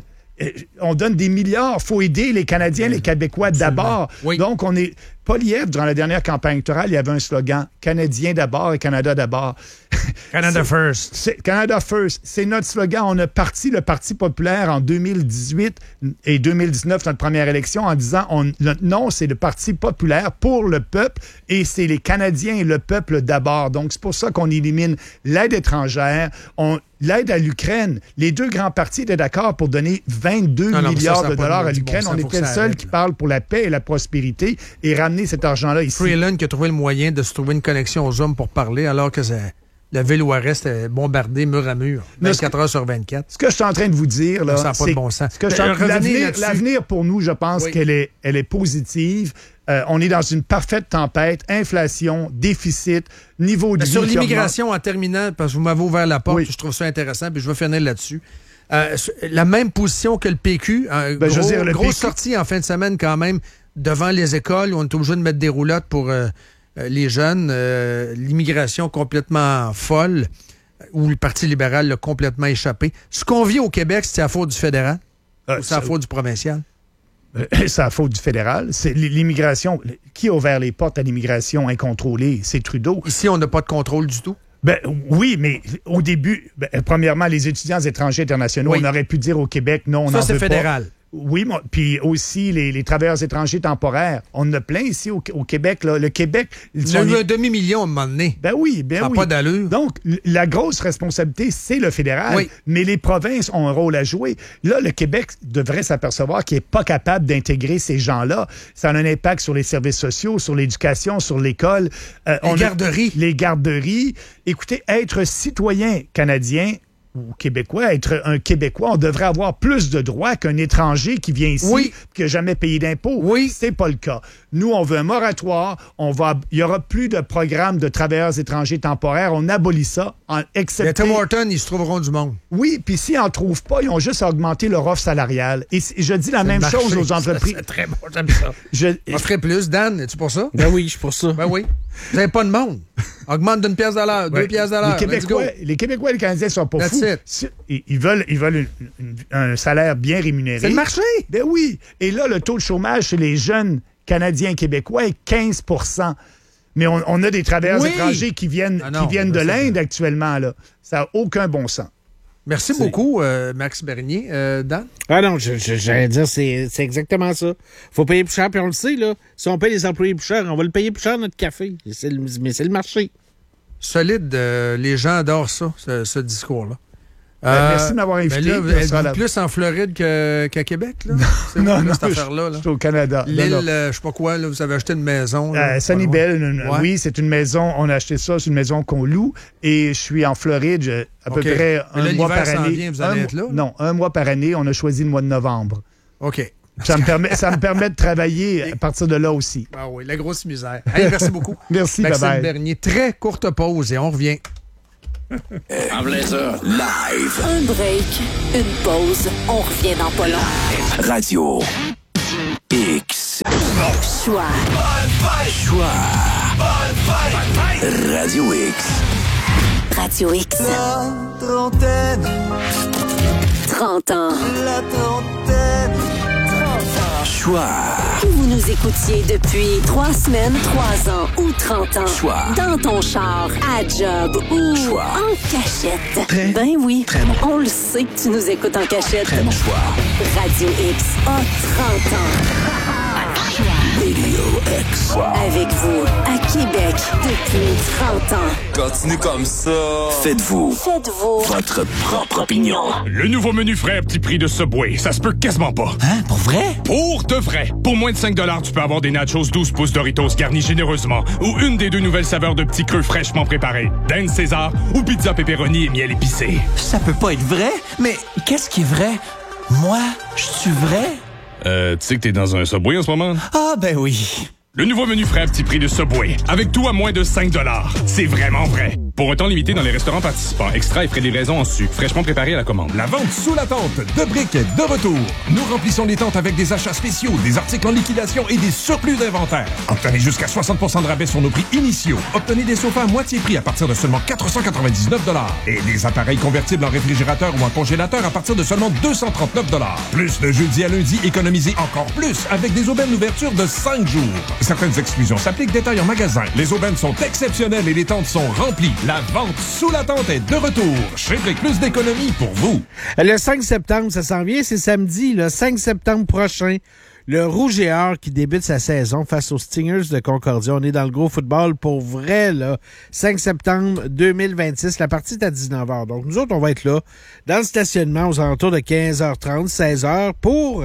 On donne des milliards. Il faut aider les Canadiens, les Québécois d'abord. Oui. Donc, on est... Poilievre, durant la dernière campagne électorale, il y avait un slogan « Canadiens d'abord et Canada d'abord ». Canada first. Canada first. C'est notre slogan. On a parti le Parti populaire en 2018 et 2019, notre première élection, en disant notre nom, c'est le Parti populaire pour le peuple et c'est les Canadiens et le peuple d'abord. Donc, c'est pour ça qu'on élimine l'aide étrangère, l'aide à l'Ukraine. Les deux grands partis étaient d'accord pour donner 22 milliards de dollars à l'Ukraine. On était le seul qui parle pour la paix et la prospérité et ramener cet argent-là ici. Freeland qui a trouvé le moyen de se trouver une connexion aux hommes pour parler alors que la ville ouest est bombardée mur à mur, 24 heures sur 24. Ce que je suis en train de vous dire, là, ça n'a pas de bon sens. L'avenir pour nous, je pense qu'elle est positive. On est dans une parfaite tempête, inflation, déficit, niveau de vie. Sur l'immigration, en terminant, parce que vous m'avez ouvert la porte, je trouve ça intéressant, puis je vais finir là-dessus. La même position que le PQ, grosse sortie en fin de semaine quand même, devant les écoles, où on est obligé de mettre des roulottes pour les jeunes, l'immigration complètement folle, où le Parti libéral l'a complètement échappé. Ce qu'on vit au Québec, c'est à faute du fédéral ou c'est à faute du provincial? C'est à faute du fédéral. C'est l'immigration. Qui a ouvert les portes à l'immigration incontrôlée? C'est Trudeau. Ici, on n'a pas de contrôle du tout? Ben, oui, mais au début, premièrement, les étudiants étrangers internationaux, on aurait pu dire au Québec, non, on n'en veut pas. Ça, c'est fédéral. Oui, puis aussi les travailleurs étrangers temporaires. On en a plein ici au Québec. Là. Le Québec... Il y a eu un demi-million à un moment donné. Ben oui, ça n'a pas d'allure. Donc, la grosse responsabilité, c'est le fédéral. Mais les provinces ont un rôle à jouer. Là, le Québec devrait s'apercevoir qu'il n'est pas capable d'intégrer ces gens-là. Ça a un impact sur les services sociaux, sur l'éducation, sur l'école. Les garderies. Écoutez, être citoyen canadien ou québécois, être un Québécois, on devrait avoir plus de droits qu'un étranger qui vient ici qui n'a jamais payé d'impôts. Oui. C'est pas le cas. Nous, on veut un moratoire. Il y aura plus de programme de travailleurs étrangers temporaires. On abolit ça, excepté... Les Tim Hortons, ils se trouveront du monde. Oui, puis s'ils n'en trouvent pas, ils ont juste augmenté leur offre salariale. Et je dis la même chose aux entreprises. C'est très bon, j'aime ça. On ferait plus. Dan, es-tu pour ça? Ben oui, je suis pour ça. Ben oui. Vous n'avez pas de monde. Augmente d'une pièce à l'heure, 2 pièces à l'heure. Les Québécois et les Canadiens sont pas fous. Ils veulent un salaire bien rémunéré. C'est le marché. Ben oui. Et là, le taux de chômage chez les jeunes Canadiens et Québécois est 15 %. Mais on a des travailleurs étrangers qui viennent de l'Inde actuellement. Là. Ça n'a aucun bon sens. Merci beaucoup, Max Bernier. Dan? Ah non, j'allais dire, c'est exactement ça. Faut payer plus cher, puis on le sait, là. Si on paye les employés plus cher, on va le payer plus cher, notre café. Mais c'est le marché. Solide. Les gens adorent ça, ce discours-là. Merci de m'avoir invité. Êtes-vous plus en Floride qu'à Québec? Là? Non, cette affaire-là. Je suis au Canada. L'île, je sais pas quoi, là, vous avez acheté une maison. Sunnyvale, oui, c'est une maison. On a acheté ça, c'est une maison qu'on loue. Et je suis en Floride à peu près un mois par année. Vient, vous allez être là? Non, un mois par année. On a choisi le mois de novembre. OK. Ça me permet de travailler à partir de là aussi. Ah oui, la grosse misère. Hey, merci beaucoup. Merci, Maxime bye-bye. Bernier, très courte pause et on revient. En plein ça, live. Un break, une pause, on revient dans pas long. Radio X. Choix. Radio X. Radio X. La trentaine. 30 ans. La trentaine. Choix. Que vous nous écoutiez depuis 3 semaines, 3 ans ou 30 ans. Choix. Dans ton char, à job ou Choix. en cachette. Très, oui, très bon. On le sait que tu nous écoutes en cachette. Très bon choix. Radio X a 30 ans. Radio X. Avec vous, à Québec, depuis 30 ans. Continue comme ça. Faites-vous votre propre opinion. Le nouveau menu frais à petit prix de Subway, ça se peut quasiment pas. Hein? Pour vrai? Pour de vrai. Pour moins de 5 $, tu peux avoir des nachos 12 pouces Doritos garnis généreusement ou une des 2 nouvelles saveurs de petits creux fraîchement préparés. Dinde César ou pizza pepperoni et miel épicé. Ça peut pas être vrai? Mais qu'est-ce qui est vrai? Moi, je suis vrai? Tu sais que t'es dans un Subway en ce moment? Ah, ben oui. Le nouveau menu frais à petit prix de Subway, avec tout à moins de 5 $. C'est vraiment vrai. Pour un temps limité dans les restaurants participants, extra et frais de livraison en su, fraîchement préparés à la commande. La vente sous la tente de briques est de retour. Nous remplissons les tentes avec des achats spéciaux, des articles en liquidation et des surplus d'inventaire. Obtenez jusqu'à 60% de rabais sur nos prix initiaux. Obtenez des sofas à moitié prix à partir de seulement 499 $. Et des appareils convertibles en réfrigérateur ou en congélateur à partir de seulement 239 $. Plus de jeudi à lundi, économisez encore plus avec des aubaines d'ouverture de 5 jours. Certaines exclusions s'appliquent, détail en magasin. Les aubaines sont exceptionnelles et les tentes sont remplies. La vente sous la tente est de retour. Chez Brick, plus d'économies pour vous. Le 5 septembre, ça s'en vient, c'est samedi, le 5 septembre prochain. Le Rouge et Or qui débute sa saison face aux Stingers de Concordia. On est dans le gros football pour vrai, là. 5 septembre 2026. La partie est à 19h. Donc, nous autres, on va être là, dans le stationnement, aux alentours de 15h30, 16h, pour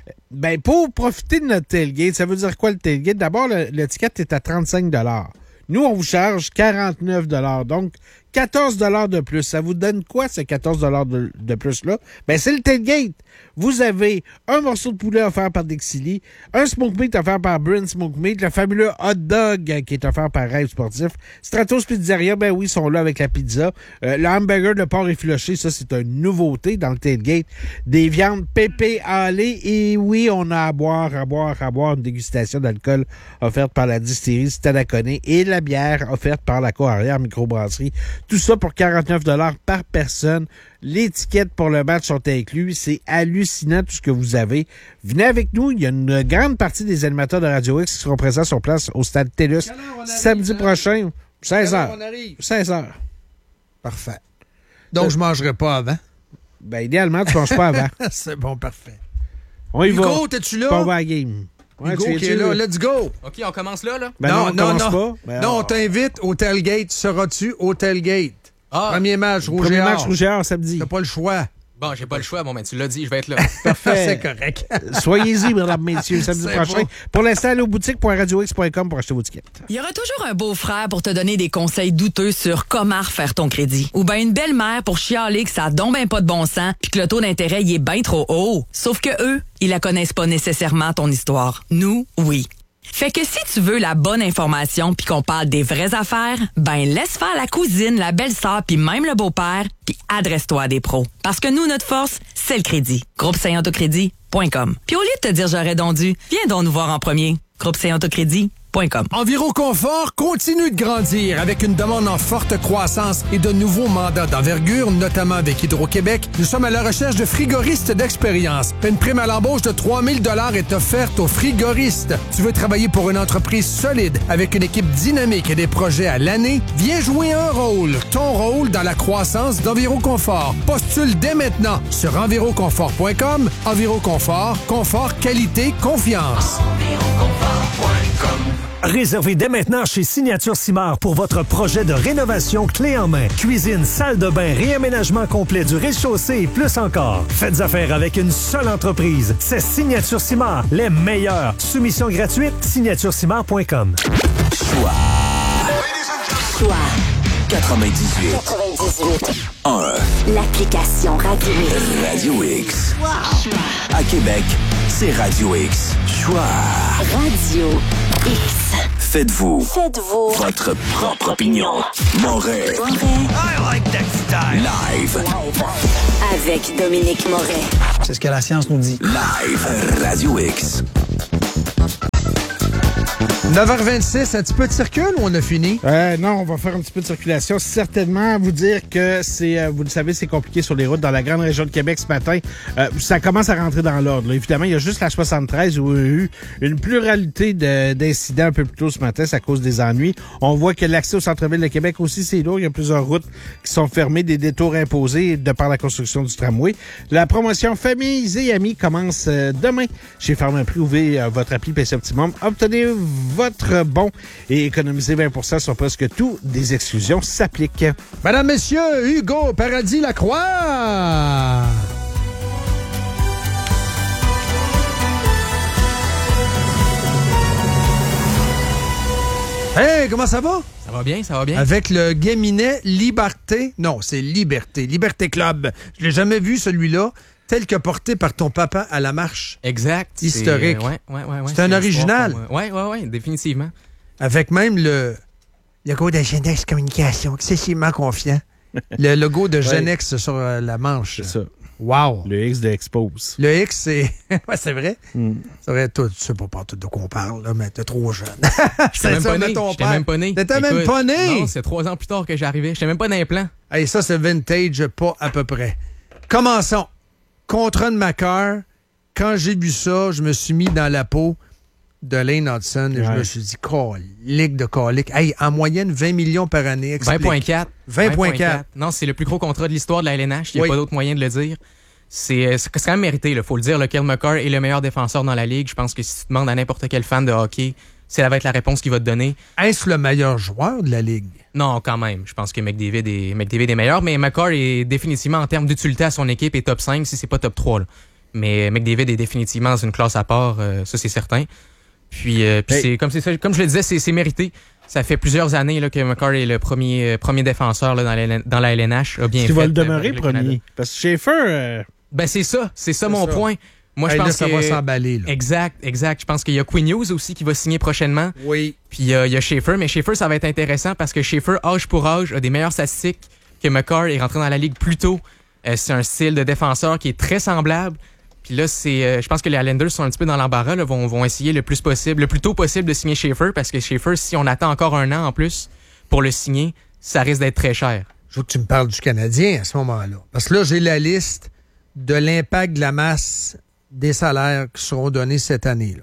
profiter de notre tailgate. Ça veut dire quoi, le tailgate? D'abord, le ticket est à 35 $. Nous, on vous charge 49 $. Donc, 14 $ de plus. Ça vous donne quoi, ces 14 $ de plus-là? Ben, c'est le tailgate. Vous avez un morceau de poulet offert par Dixili, un smoke meat offert par Bryn Smoke Meat, le fabuleux hot dog qui est offert par Rêve Sportif, Stratos Pizzeria, ben oui, ils sont là avec la pizza. Le hamburger de porc effiloché, ça, c'est une nouveauté dans le tailgate. Des viandes pépé halées, et oui, on a à boire, une dégustation d'alcool offerte par la distillerie Stadaconé et la bière offerte par la Cour-Arrière Microbrasserie. Tout ça pour 49 $ par personne. Les tickets pour le match sont inclus. C'est hallucinant tout ce que vous avez. Venez avec nous. Il y a une grande partie des animateurs de Radio X qui seront présents sur place au stade TELUS samedi prochain, 16h. 16h. Parfait. Donc, je ne mangerai pas avant. Ben, idéalement, tu ne manges pas avant. C'est bon, parfait. On y va. Hugo, t'es-tu là? On va à la game. Ouais, Hugo qui est là. Let's go. OK, on commence là? Ben non, on commence pas. Ben non, on t'invite au tailgate. Seras-tu au tailgate? Ah. Premier match Rouge Premier match Rouge et Or samedi. T'as pas le choix. Bon, j'ai pas le choix. Bon, ben tu l'as dit, je vais être là. Parfait. C'est correct. Soyez-y, mesdames, messieurs, samedi prochain. Bon. Pour l'instant, allez aux boutiques .radiox.com pour acheter vos tickets. Il y aura toujours un beau-frère pour te donner des conseils douteux sur comment refaire ton crédit. Ou bien une belle-mère pour chialer que ça a donc ben pas de bon sens puis que le taux d'intérêt il est bien trop haut. Sauf que eux, ils la connaissent pas nécessairement ton histoire. Nous, oui. Fait que si tu veux la bonne information puis qu'on parle des vraies affaires, ben laisse faire la cousine, la belle-sœur puis même le beau-père puis adresse-toi à des pros. Parce que nous, notre force, c'est le crédit. GroupeSaintAutocrédit.com. Puis au lieu de te dire j'aurais donc dû, viens donc nous voir en premier. GroupeSaintAutocrédit.com. Enviroconfort continue de grandir avec une demande en forte croissance et de nouveaux mandats d'envergure, notamment avec Hydro-Québec. Nous sommes à la recherche de frigoristes d'expérience. Une prime à l'embauche de 3 000 $ est offerte aux frigoristes. Tu veux travailler pour une entreprise solide avec une équipe dynamique et des projets à l'année? Viens jouer un rôle, ton rôle dans la croissance d'Enviroconfort. Postule dès maintenant sur enviroconfort.com. Enviroconfort, confort, qualité, confiance. Enviroconfort.com. Réservez dès maintenant chez Signature Simard pour votre projet de rénovation clé en main. Cuisine, salle de bain, réaménagement complet du rez-de-chaussée et plus encore. Faites affaire avec une seule entreprise. C'est Signature Simard, les meilleurs. Soumission gratuite, signaturesimard.com. Choix 98 1. L'application Radio X. Radio X. À Québec, c'est Radio X. Choix. Radio X. Faites-vous votre propre opinion. Moret. I like that style. Live. Avec Dominique Moret. C'est ce que la science nous dit. Live. Radio X. 9h26, un petit peu de circule ou on a fini? Non, on va faire un petit peu de circulation. Certainement, vous dire que c'est, vous le savez, c'est compliqué sur les routes dans la grande région de Québec ce matin. Ça commence à rentrer dans l'ordre. Là. Évidemment, il y a juste la 73 où il y a eu une pluralité d'incidents un peu plus tôt ce matin. C'est à cause des ennuis. On voit que l'accès au centre-ville de Québec aussi, c'est lourd. Il y a plusieurs routes qui sont fermées, des détours imposés de par la construction du tramway. La promotion Familles et Amis commence demain chez Pharmaprix. Ouvrez votre appli PC Optimum. Obtenez votre bon et économisez 20% sur presque tout. Des exclusions s'appliquent. Madame, messieurs, Hugo Paradis-Lacroix! Hey, comment ça va? Ça va bien, ça va bien. Avec le Guéminet Liberté. Non, c'est Liberté. Liberté Club. Je l'ai jamais vu, celui-là, tel que porté par ton papa à la marche. Exact. Historique. Ouais. C'est un original. Oui, définitivement. Avec même le logo de Genex Communication, excessivement confiant. Le logo de Genex sur la manche. C'est ça. Wow. Le X de Expose. Le X, c'est... ouais, c'est vrai. C'est vrai, toi, tu sais pas tout de quoi on parle, là, mais t'es trop jeune. J'étais même pas né. T'étais même pas né? Non, c'est 3 ans plus tard que j'arrivais. J'étais même pas dans les plans. Hey, ça, c'est vintage, pas à peu près. Commençons. Contrat de Macar. Quand j'ai vu ça, je me suis mis dans la peau de Lane Hudson et je me suis dit, colique de colique. Hey, en moyenne, 20 millions par année. 20,4. 20,4. Non, c'est le plus gros contrat de l'histoire de la LNH. Il n'y a pas d'autre moyen de le dire. C'est quand même mérité, il faut le dire. Le Cale Makar est le meilleur défenseur dans la Ligue. Je pense que si tu demandes à n'importe quel fan de hockey, ça va être la réponse qu'il va te donner. Est-ce le meilleur joueur de la Ligue? Non, quand même. Je pense que McDavid est meilleur, mais Makar est définitivement, en termes d'utilité à son équipe, est top 5, si c'est pas top 3. Là. Mais McDavid est définitivement dans une classe à part, ça c'est certain. Puis c'est comme je le disais, c'est mérité. Ça fait plusieurs années là, que Makar est le premier défenseur là, dans la LNH. Tu vas le demeurer premier. Parce que Schaefer... Ben c'est ça mon point. Moi, je pense ça va s'emballer. Exact. Je pense qu'il y a Quinn Hughes aussi qui va signer prochainement. Oui. Puis il y a Schaefer, mais Schaefer, ça va être intéressant parce que Schaefer, âge pour âge, a des meilleures statistiques que Makar est rentré dans la Ligue plus tôt. C'est un style de défenseur qui est très semblable. Puis là, je pense que les Islanders sont un petit peu dans l'embarras, là, vont essayer le plus tôt possible de signer Schaefer parce que Schaefer, si on attend encore un an en plus pour le signer, ça risque d'être très cher. Je veux que tu me parles du Canadien à ce moment-là. Parce que là, j'ai la liste de l'impact de la masse des salaires qui seront donnés cette année.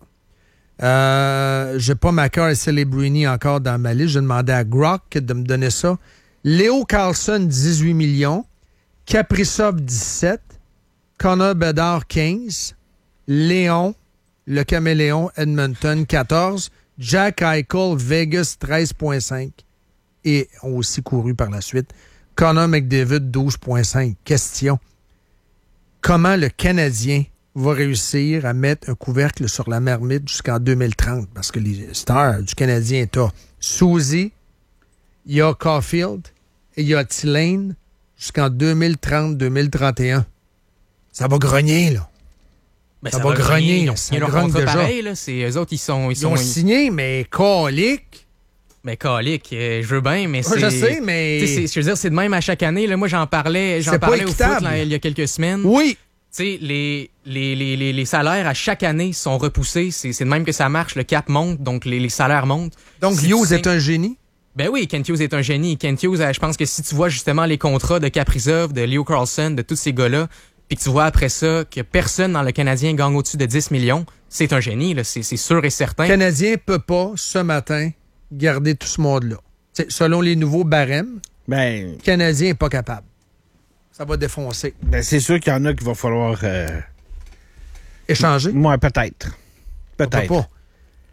J'ai pas Makar et Celebrini encore dans ma liste. J'ai demandé à Grock de me donner ça. Léo Carlson, 18 millions. Kaprizov, 17. Connor Bedard, 15. Léon, le Caméléon, Edmonton, 14. Jack Eichel, Vegas, 13,5. Et ont aussi couru par la suite. Connor McDavid, 12,5. Question. Comment le Canadien va réussir à mettre un couvercle sur la marmite jusqu'en 2030? Parce que les stars du Canadien, t'as Suzy, il y a Caulfield et il y a Tillane jusqu'en 2030-2031. Ça va grogner, là. Ben, ça va grogner. Ils ont signé leur contrat pareil, là. C'est eux autres, ils ont signé, mais colique. Mais colique, je veux bien, mais c'est... Je sais, mais... Je veux dire, c'est de même à chaque année. Là. Moi, j'en parlais au foot là, il y a quelques semaines. Oui. Tu sais, les salaires à chaque année sont repoussés. C'est de même que ça marche. Le cap monte, donc les salaires montent. Donc, Hughes est un génie? Ben oui, Kent Hughes est un génie. Kent Hughes, je pense que si tu vois justement les contrats de Kaprizov, de Leo Carlson, de tous ces gars-là, puis que tu vois après ça que personne dans le Canadien gagne au-dessus de 10 millions, c'est un génie, là. C'est sûr et certain. Le Canadien peut pas, ce matin, garder tout ce monde-là. T'sais, selon les nouveaux barèmes, le Canadien n'est pas capable. Ça va défoncer. Ben, c'est sûr qu'il y en a qu'il va falloir... échanger? Moi, peut-être. Peut-être.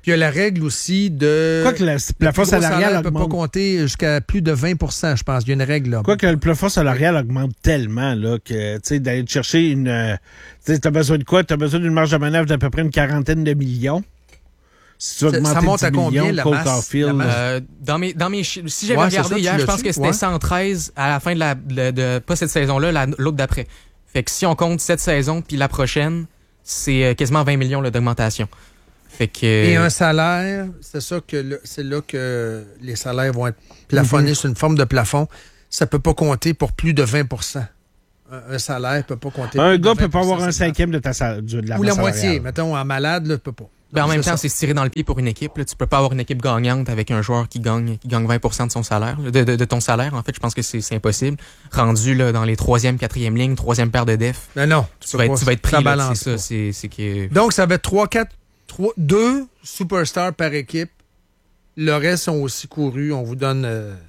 Puis il y a la règle aussi de... Quoi que le plafond salarial ne peut pas compter jusqu'à plus de 20 %, je pense. Il y a une règle là. Quoi que le plafond salarial augmente tellement là, que d'aller chercher une... tu as besoin de quoi? Tu as besoin d'une marge de manœuvre d'à peu près une 40aine de millions. Si tu veux augmenter ça monte à combien, millions, la Cole masse? Caulfield, si j'avais regardé hier, je pense que c'était 113 à la fin de pas cette saison-là, l'autre d'après. Fait que si on compte cette saison puis la prochaine, c'est quasiment 20 millions là, d'augmentation. Fait que... Et un salaire, c'est là que les salaires vont être plafonnés sur une forme de plafond. Ça peut pas compter pour plus de 20 %. Un salaire peut pas compter. Un gars peut pas avoir un cinquième de la masse salariale. Ou la moitié, mettons, en malade, là, peut pas. Ben en même temps, c'est se tirer dans le pied pour une équipe. Là. Tu peux pas avoir une équipe gagnante avec un joueur qui gagne 20 % de son salaire, de ton salaire. En fait, je pense que c'est impossible. Rendu là, dans les 3e, 4e lignes, 3e paire de def. Ben non. Tu vas être pris. Ça là, balance c'est ça. C'est que... Donc, ça va être 2 superstars par équipe. Le reste sont aussi courus. On vous donne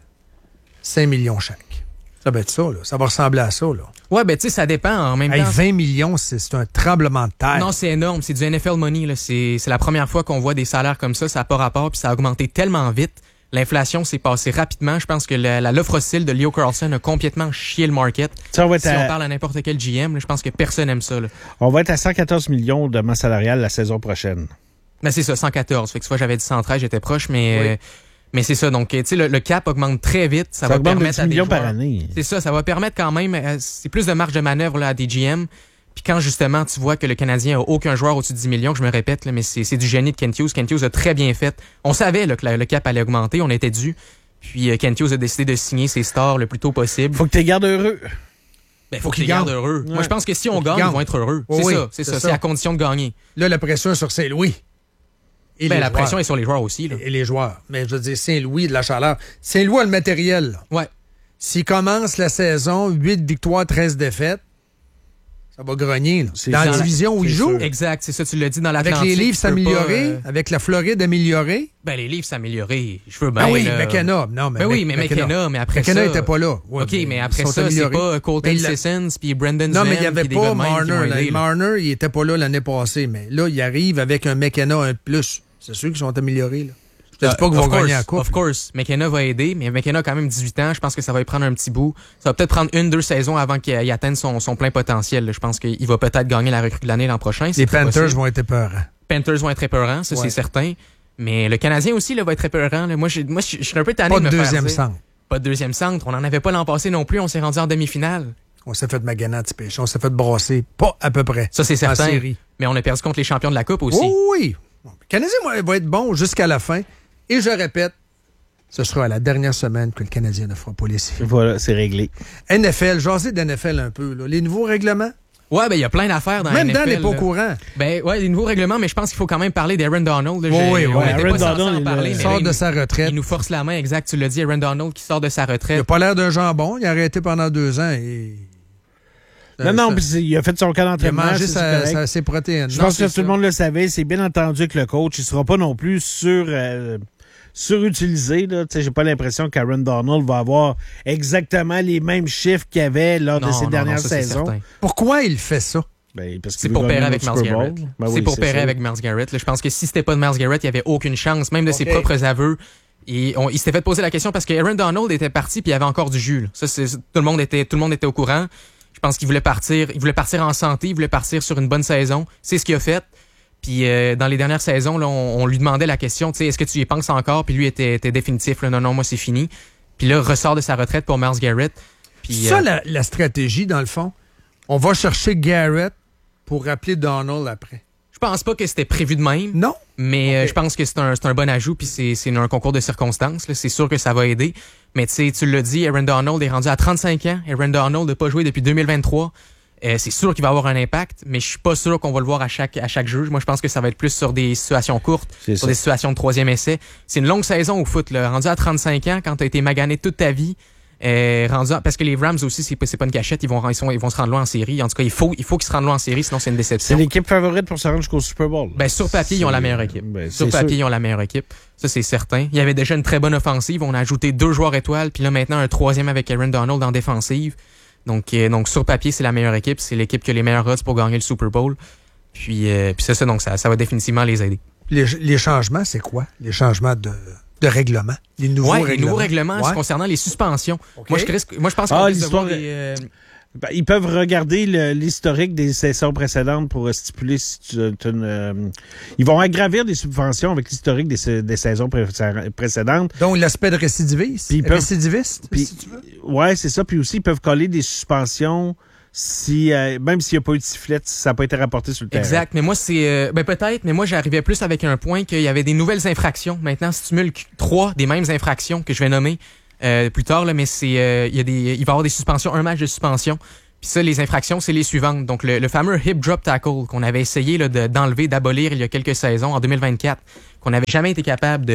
5 millions chaque. Ça va être ça, là. Ça va ressembler à ça, là. Ouais, ben tu sais, ça dépend en même temps. 20 millions, c'est un tremblement de terre. Non, c'est énorme. C'est du NFL money, là. C'est la première fois qu'on voit des salaires comme ça. Ça n'a pas rapport, puis ça a augmenté tellement vite. L'inflation s'est passée rapidement. Je pense que l'offre hostile de Leo Carlson a complètement chié le market. Si on parle à n'importe quel GM, là, je pense que personne n'aime ça, là. On va être à 114 millions de masse salariale la saison prochaine. Ben c'est ça, 114. Fait que soit j'avais dit 113, j'étais proche, mais... Oui. Mais c'est ça, donc tu sais le cap augmente très vite, ça va permettre à des millions joueurs, par année. C'est ça va permettre quand même c'est plus de marge de manœuvre là, à des GM. Puis quand justement tu vois que le Canadien a aucun joueur au-dessus de 10 millions, je me répète là, mais c'est du génie de Kent Hughes. Kent Hughes a très bien fait. On savait là, que le cap allait augmenter, on était dû. Puis Kent Hughes a décidé de signer ses stars le plus tôt possible. Faut que tu les gardes heureux. Ben faut que tu les gardes heureux. Ouais. Moi je pense que si on gagne, ils vont être heureux. C'est ça, c'est à condition de gagner. Là la pression est sur Saint-Louis. Et la pression est sur les joueurs aussi. Là. Et les joueurs. Mais je veux dire, Saint-Louis, de la chaleur. Saint-Louis a le matériel. Là. Ouais. S'il commence la saison, 8 victoires, 13 défaites, ça va grogner. Là. Dans la division où il joue. Exact, c'est ça, tu l'as dit dans l'Atlantique. Avec les livres s'améliorer, avec la Floride améliorée. Ben, les livres s'améliorer. Je veux bien. Ah oui, McKenna. Non, mais McKenna, mais après McKenna ça. n'était pas là. Ouais, OK, mais après ça, c'est pas Colton Sissons puis Brendan Zem. Non, mais il n'y avait pas Marner. Marner, il n'était pas là l'année passée. Mais là, il arrive avec un McKenna un plus. C'est sûr qu'ils sont améliorés. Là. Je ne dis pas qu'ils vont gagner la coupe. Of course. McKenna va aider, mais McKenna a quand même 18 ans. Je pense que ça va lui prendre un petit bout. Ça va peut-être prendre 1-2 saisons avant qu'il atteigne son plein potentiel. Je pense qu'il va peut-être gagner la recrue de l'année l'an prochain. Les Panthers vont être épeurants. Panthers vont être épeurants, ça c'est certain. Mais le Canadien aussi là, va être épeurant. Moi, je suis un peu tanné de me faire deuxième centre. Pas de deuxième centre. On n'en avait pas l'an passé non plus. On s'est rendu en demi-finale. On s'est fait maganer à petit péché. On s'est fait brasser. Pas à peu près. Ça, c'est certain. Mais on a perdu contre les champions de la Coupe aussi. Oui. Le Canadien va être bon jusqu'à la fin. Et je répète, ce sera à la dernière semaine que le Canadien ne fera pas les séries. Voilà, c'est réglé. NFL, jasez d'NFL un peu. Là. Les nouveaux règlements? Ouais, ben il y a plein d'affaires dans la NFL. Même Dan n'est pas au courant. Ben ouais, les nouveaux règlements, mais je pense qu'il faut quand même parler d'Aaron Donald. Oui. Aaron Donald, il sort de sa retraite. Il nous force la main, exact. Tu l'as dit, Aaron Donald qui sort de sa retraite. Il n'a pas l'air d'un jambon. Il a arrêté pendant 2 ans et... Non, il a fait son camp d'entraînement. Il a mangé ses protéines. Je pense que tout le monde le savait. C'est bien entendu que le coach, il ne sera pas non plus surutilisé. J'ai pas l'impression qu'Aaron Donald va avoir exactement les mêmes chiffres qu'il avait lors de ses dernières saisons. Pourquoi il fait ça? Parce c'est pour pairer avec Myles Garrett. C'est pour pairer avec Myles Garrett. Je pense que si c'était pas de Myles Garrett, il n'y avait aucune chance, même de ses propres aveux. Il s'était fait poser la question parce que Aaron Donald était parti puis il y avait encore du jus. Là. Ça, tout le monde était au courant. Je pense qu'il voulait partir. Il voulait partir en santé. Il voulait partir sur une bonne saison. C'est ce qu'il a fait. Puis dans les dernières saisons, là, on lui demandait la question, tu sais, est-ce que tu y penses encore? Puis lui était définitif. Là, non, moi c'est fini. Puis là, ressort de sa retraite pour Myles Garrett. Puis ça, la stratégie, dans le fond, on va chercher Garrett pour rappeler Donald après. Je pense pas que c'était prévu de même. Non. Mais je pense que c'est un bon ajout, puis c'est un concours de circonstances. Là. C'est sûr que ça va aider. Mais tu l'as dit, Aaron Donald est rendu à 35 ans. Aaron Donald n'a pas joué depuis 2023. C'est sûr qu'il va avoir un impact, mais je suis pas sûr qu'on va le voir à chaque jeu. Moi, je pense que ça va être plus sur des situations courtes, sur des situations de troisième essai. C'est une longue saison au foot. Là. Rendu à 35 ans, quand tu as été magané toute ta vie, parce que les Rams aussi, c'est pas une cachette, ils vont se rendre loin en série. En tout cas, il faut qu'ils se rendent loin en série, sinon c'est une déception. C'est l'équipe favorite pour se rendre jusqu'au Super Bowl. Ben, sur papier, ils ont la meilleure équipe. Sur papier, ils ont la meilleure équipe. Ça, c'est certain. Il y avait déjà une très bonne offensive. On a ajouté 2 joueurs étoiles, puis là, maintenant, un 3e avec Aaron Donald en défensive. Donc sur papier, c'est la meilleure équipe. C'est l'équipe qui a les meilleurs odds pour gagner le Super Bowl. Puis c'est ça, donc ça va définitivement les aider. Les changements, c'est quoi? Les changements de règlement? Les nouveaux règlements? Les nouveaux réglements concernant les suspensions. Okay. Moi, je pense qu'on l'histoire ils peuvent regarder l'historique des saisons précédentes pour stipuler si tu ils vont aggravir des subventions avec l'historique des saisons précédentes. Donc, l'aspect de récidiviste? Récidiviste, si tu veux? Ouais, c'est ça. Puis aussi, ils peuvent coller des suspensions même s'il n'y a pas eu de sifflet, ça n'a pas été rapporté sur le terrain. Exact. Mais moi, c'est... peut-être, mais moi, j'arrivais plus avec un point qu'il y avait des nouvelles infractions. Maintenant, si tu cumules 3 des mêmes infractions que je vais nommer plus tard, là, mais c'est il va y avoir des suspensions, un match de suspension. Puis ça, les infractions, c'est les suivantes. Donc, le fameux hip drop tackle qu'on avait essayé là, d'enlever, d'abolir il y a quelques saisons, en 2024, qu'on n'avait jamais été capable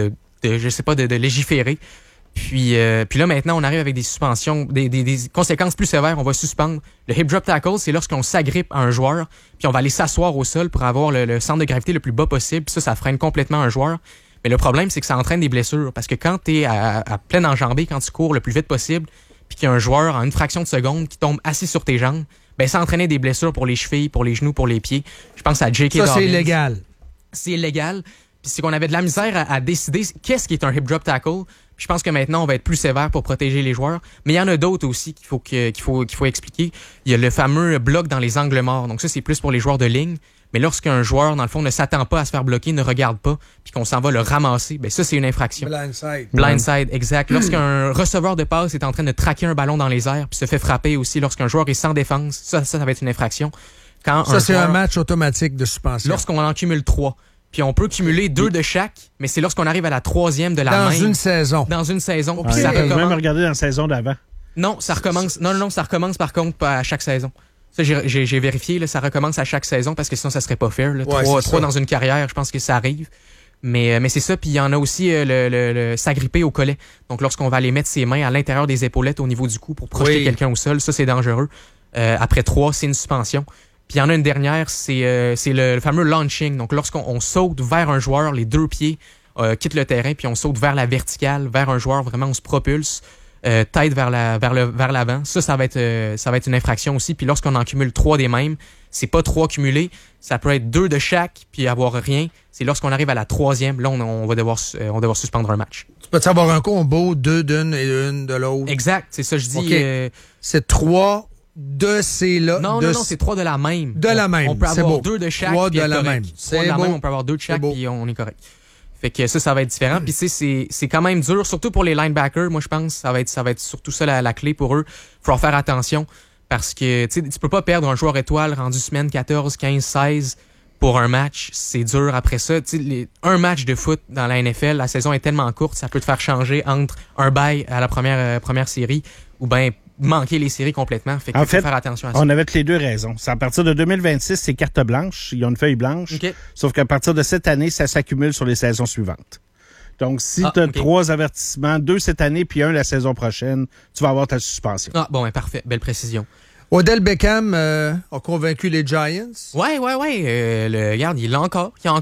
de légiférer. Puis là, maintenant, on arrive avec des suspensions, des conséquences plus sévères. On va suspendre. Le hip drop tackle, c'est lorsqu'on s'agrippe à un joueur, puis on va aller s'asseoir au sol pour avoir le centre de gravité le plus bas possible. Puis ça freine complètement un joueur. Mais le problème, c'est que ça entraîne des blessures. Parce que quand tu es à pleine enjambée, quand tu cours le plus vite possible, puis qu'il y a un joueur en une fraction de seconde qui tombe assis sur tes jambes, ben ça entraînait des blessures pour les chevilles, pour les genoux, pour les pieds. Je pense à J.K. Dobbins. Ça, c'est illégal. C'est illégal. Puis c'est qu'on avait de la misère à décider qu'est-ce qui est un hip drop tackle. Puis je pense que maintenant, on va être plus sévère pour protéger les joueurs. Mais il y en a d'autres aussi qu'il faut expliquer. Il y a le fameux bloc dans les angles morts. Donc ça, c'est plus pour les joueurs de ligne. Mais lorsqu'un joueur, dans le fond, ne s'attend pas à se faire bloquer, ne regarde pas, puis qu'on s'en va le ramasser, ben ça, c'est une infraction. Blindside. Blindside, exact. Lorsqu'un receveur de passe est en train de traquer un ballon dans les airs, puis se fait frapper aussi lorsqu'un joueur est sans défense, ça va être une infraction. C'est un match automatique de suspension. Lorsqu'on en cumule 3. Puis on peut cumuler 2 de chaque, mais c'est lorsqu'on arrive à la 3e de la même. Dans une saison. Dans une saison. Okay. Puis ça recommence. Même regarder dans la saison d'avant. Non, ça recommence. Non, ça recommence par contre pas à chaque saison. Ça, j'ai vérifié, là, ça recommence à chaque saison parce que sinon, ça serait pas fair. Là. 3 dans une carrière, je pense que ça arrive. Mais c'est ça, puis il y en a aussi le s'agripper au collet. Donc, lorsqu'on va aller mettre ses mains à l'intérieur des épaulettes au niveau du cou pour projeter quelqu'un au sol, ça, c'est dangereux. Après 3, c'est une suspension. Puis il y en a une dernière, c'est le fameux launching. Donc, lorsqu'on saute vers un joueur, les 2 pieds quittent le terrain, puis on saute vers la verticale, vers un joueur, vraiment, on se propulse. Tête vers l'avant. Ça va être une infraction aussi. Puis lorsqu'on en cumule 3 des mêmes, c'est pas 3 cumulés. Ça peut être 2 de chaque puis avoir rien. C'est lorsqu'on arrive à la 3e, là, on va devoir suspendre un match. Tu peux avoir un combo, 2 d'une et 1 de l'autre. Exact, c'est ça, je dis. Okay. C'est 3 de ces là. Non, c'est 3 de la même. De la même. On peut avoir 2 de chaque. 3 de la même. 3 de la même, on peut avoir 2 de chaque puis on est correct. Fait que ça va être différent. Puis c'est quand même dur, surtout pour les linebackers. Moi, je pense que ça va être surtout ça la clé pour eux. Il faut faire attention parce que tu peux pas perdre un joueur étoile rendu semaine 14, 15, 16 pour un match. C'est dur après ça. Un match de foot dans la NFL, la saison est tellement courte, ça peut te faire changer entre un bye à la première série ou bien manquer les séries complètement. Fait qu'il faut faire attention à ça. On avait les 2 raisons. C'est à partir de 2026, c'est carte blanche. Ils ont une feuille blanche. Okay. Sauf qu'à partir de cette année, ça s'accumule sur les saisons suivantes. Donc, si tu as 3 avertissements, 2 cette année puis 1 la saison prochaine, tu vas avoir ta suspension. Ah, bon, parfait. Belle précision. Odell Beckham a convaincu les Giants. Ouais. Regarde, il a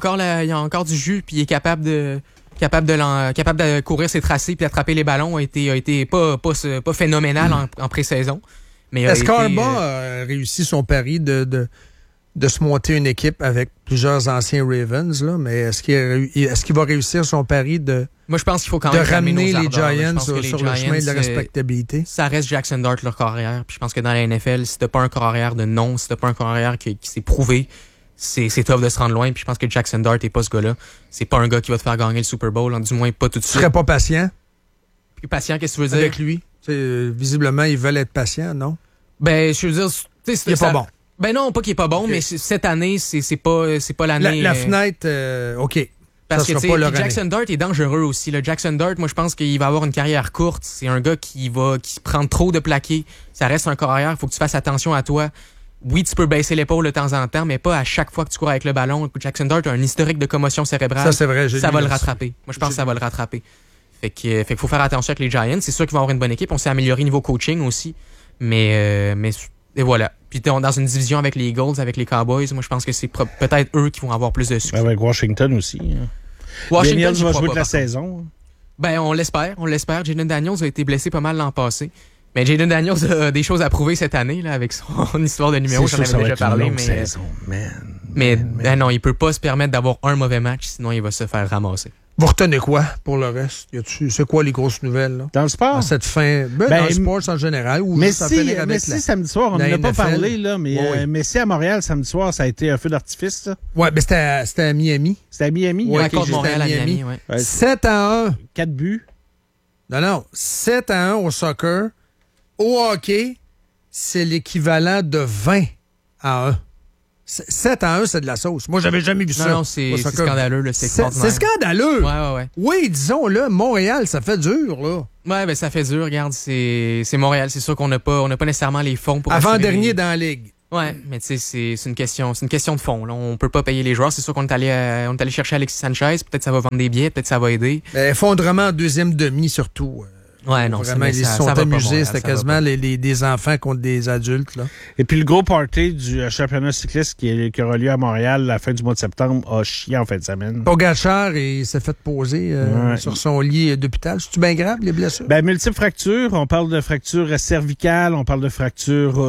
encore du jus puis il est capable de courir ses tracés puis attraper les ballons a été pas phénoménal en pré-saison. Mais est-ce qu'Arba a réussi son pari de se monter une équipe avec plusieurs anciens Ravens, là, mais est-ce qu'il va réussir son pari Moi, je pense qu'il faut quand même ramener les Giants sur le chemin de la respectabilité? Ça reste Jackson Dart, leur corps arrière. Puis je pense que dans la NFL, si t'as pas un corps arrière de nom, si t'as pas un corps arrière qui s'est prouvé, c'est tough de se rendre loin. Puis je pense que Jackson Dart est pas ce gars-là. C'est pas un gars qui va te faire gagner le Super Bowl, du moins pas tout de suite. Tu serais pas patient? Plus patient, qu'est-ce que tu veux dire? Avec lui? Visiblement, ils veulent être patients, non? Ben, je veux dire... Il est pas bon. Ben non, pas qu'il est pas bon, mais cette année, c'est pas l'année... La fenêtre, OK. Parce que Jackson Dart est dangereux aussi. Là. Jackson Dart, moi, je pense qu'il va avoir une carrière courte. C'est un gars qui prend trop de plaqués. Ça reste un corps arrière. Il faut que tu fasses attention à toi. Oui, tu peux baisser l'épaule de temps en temps, mais pas à chaque fois que tu cours avec le ballon. Jackson Dart a un historique de commotion cérébrale. Ça, c'est vrai. Ça va le rattraper. Moi, je pense que ça va le rattraper. Fait qu'il faut faire attention avec les Giants. C'est sûr qu'ils vont avoir une bonne équipe. On s'est amélioré niveau coaching aussi. Mais et voilà. Puis dans une division avec les Eagles, avec les Cowboys, moi, je pense que c'est peut-être eux qui vont avoir plus de succès. Avec Washington aussi. Washington va jouer toute la saison. Ben, on l'espère. Jayden Daniels a été blessé pas mal l'an passé. Mais Jayden Daniels a des choses à prouver cette année, là, avec son histoire de numéro, j'en avais déjà parlé. Mais non, il peut pas se permettre d'avoir un mauvais match, sinon il va se faire ramasser. Vous retenez quoi pour le reste? C'est quoi les grosses nouvelles? Là? Dans le sport? À cette fin, dans le sport en général. Ou Messi, samedi soir, on n'en a pas parlé, là, mais Messi à Montréal, samedi soir, ça a été un feu d'artifice. Ça. Ouais, mais c'était à Miami. C'était à Miami? Ouais, contre Montréal à Miami. Ouais. 7-1. 4 buts. Non, 7-1 au soccer. Au hockey, c'est l'équivalent de 20-1. 7-1, c'est de la sauce. Moi, j'avais jamais vu ça. Non, c'est scandaleux. Là, c'est scandaleux. Ouais. Oui, disons-le, Montréal, ça fait dur, là. Ouais, ben ça fait dur. Regarde, c'est Montréal. C'est sûr qu'on n'a pas nécessairement les fonds pour... Avant-dernier dans la Ligue. Ouais, mais tu sais, c'est une question de fond. Là. On peut pas payer les joueurs. C'est sûr qu'on est allé chercher Alexis Sanchez. Peut-être ça va vendre des billets, peut-être ça va aider. Effondrement en deuxième demi, surtout. Ouais, non, vraiment, ils se sont amusés. C'était quasiment des enfants contre des adultes. Là. Et puis le gros party du championnat cycliste qui aura lieu à Montréal la fin du mois de septembre a chié en fin de semaine. Pogacar, il s'est fait poser sur son lit d'hôpital. C'est-tu bien grave, les blessures? Multiples fractures. On parle de fractures cervicales, on parle de fractures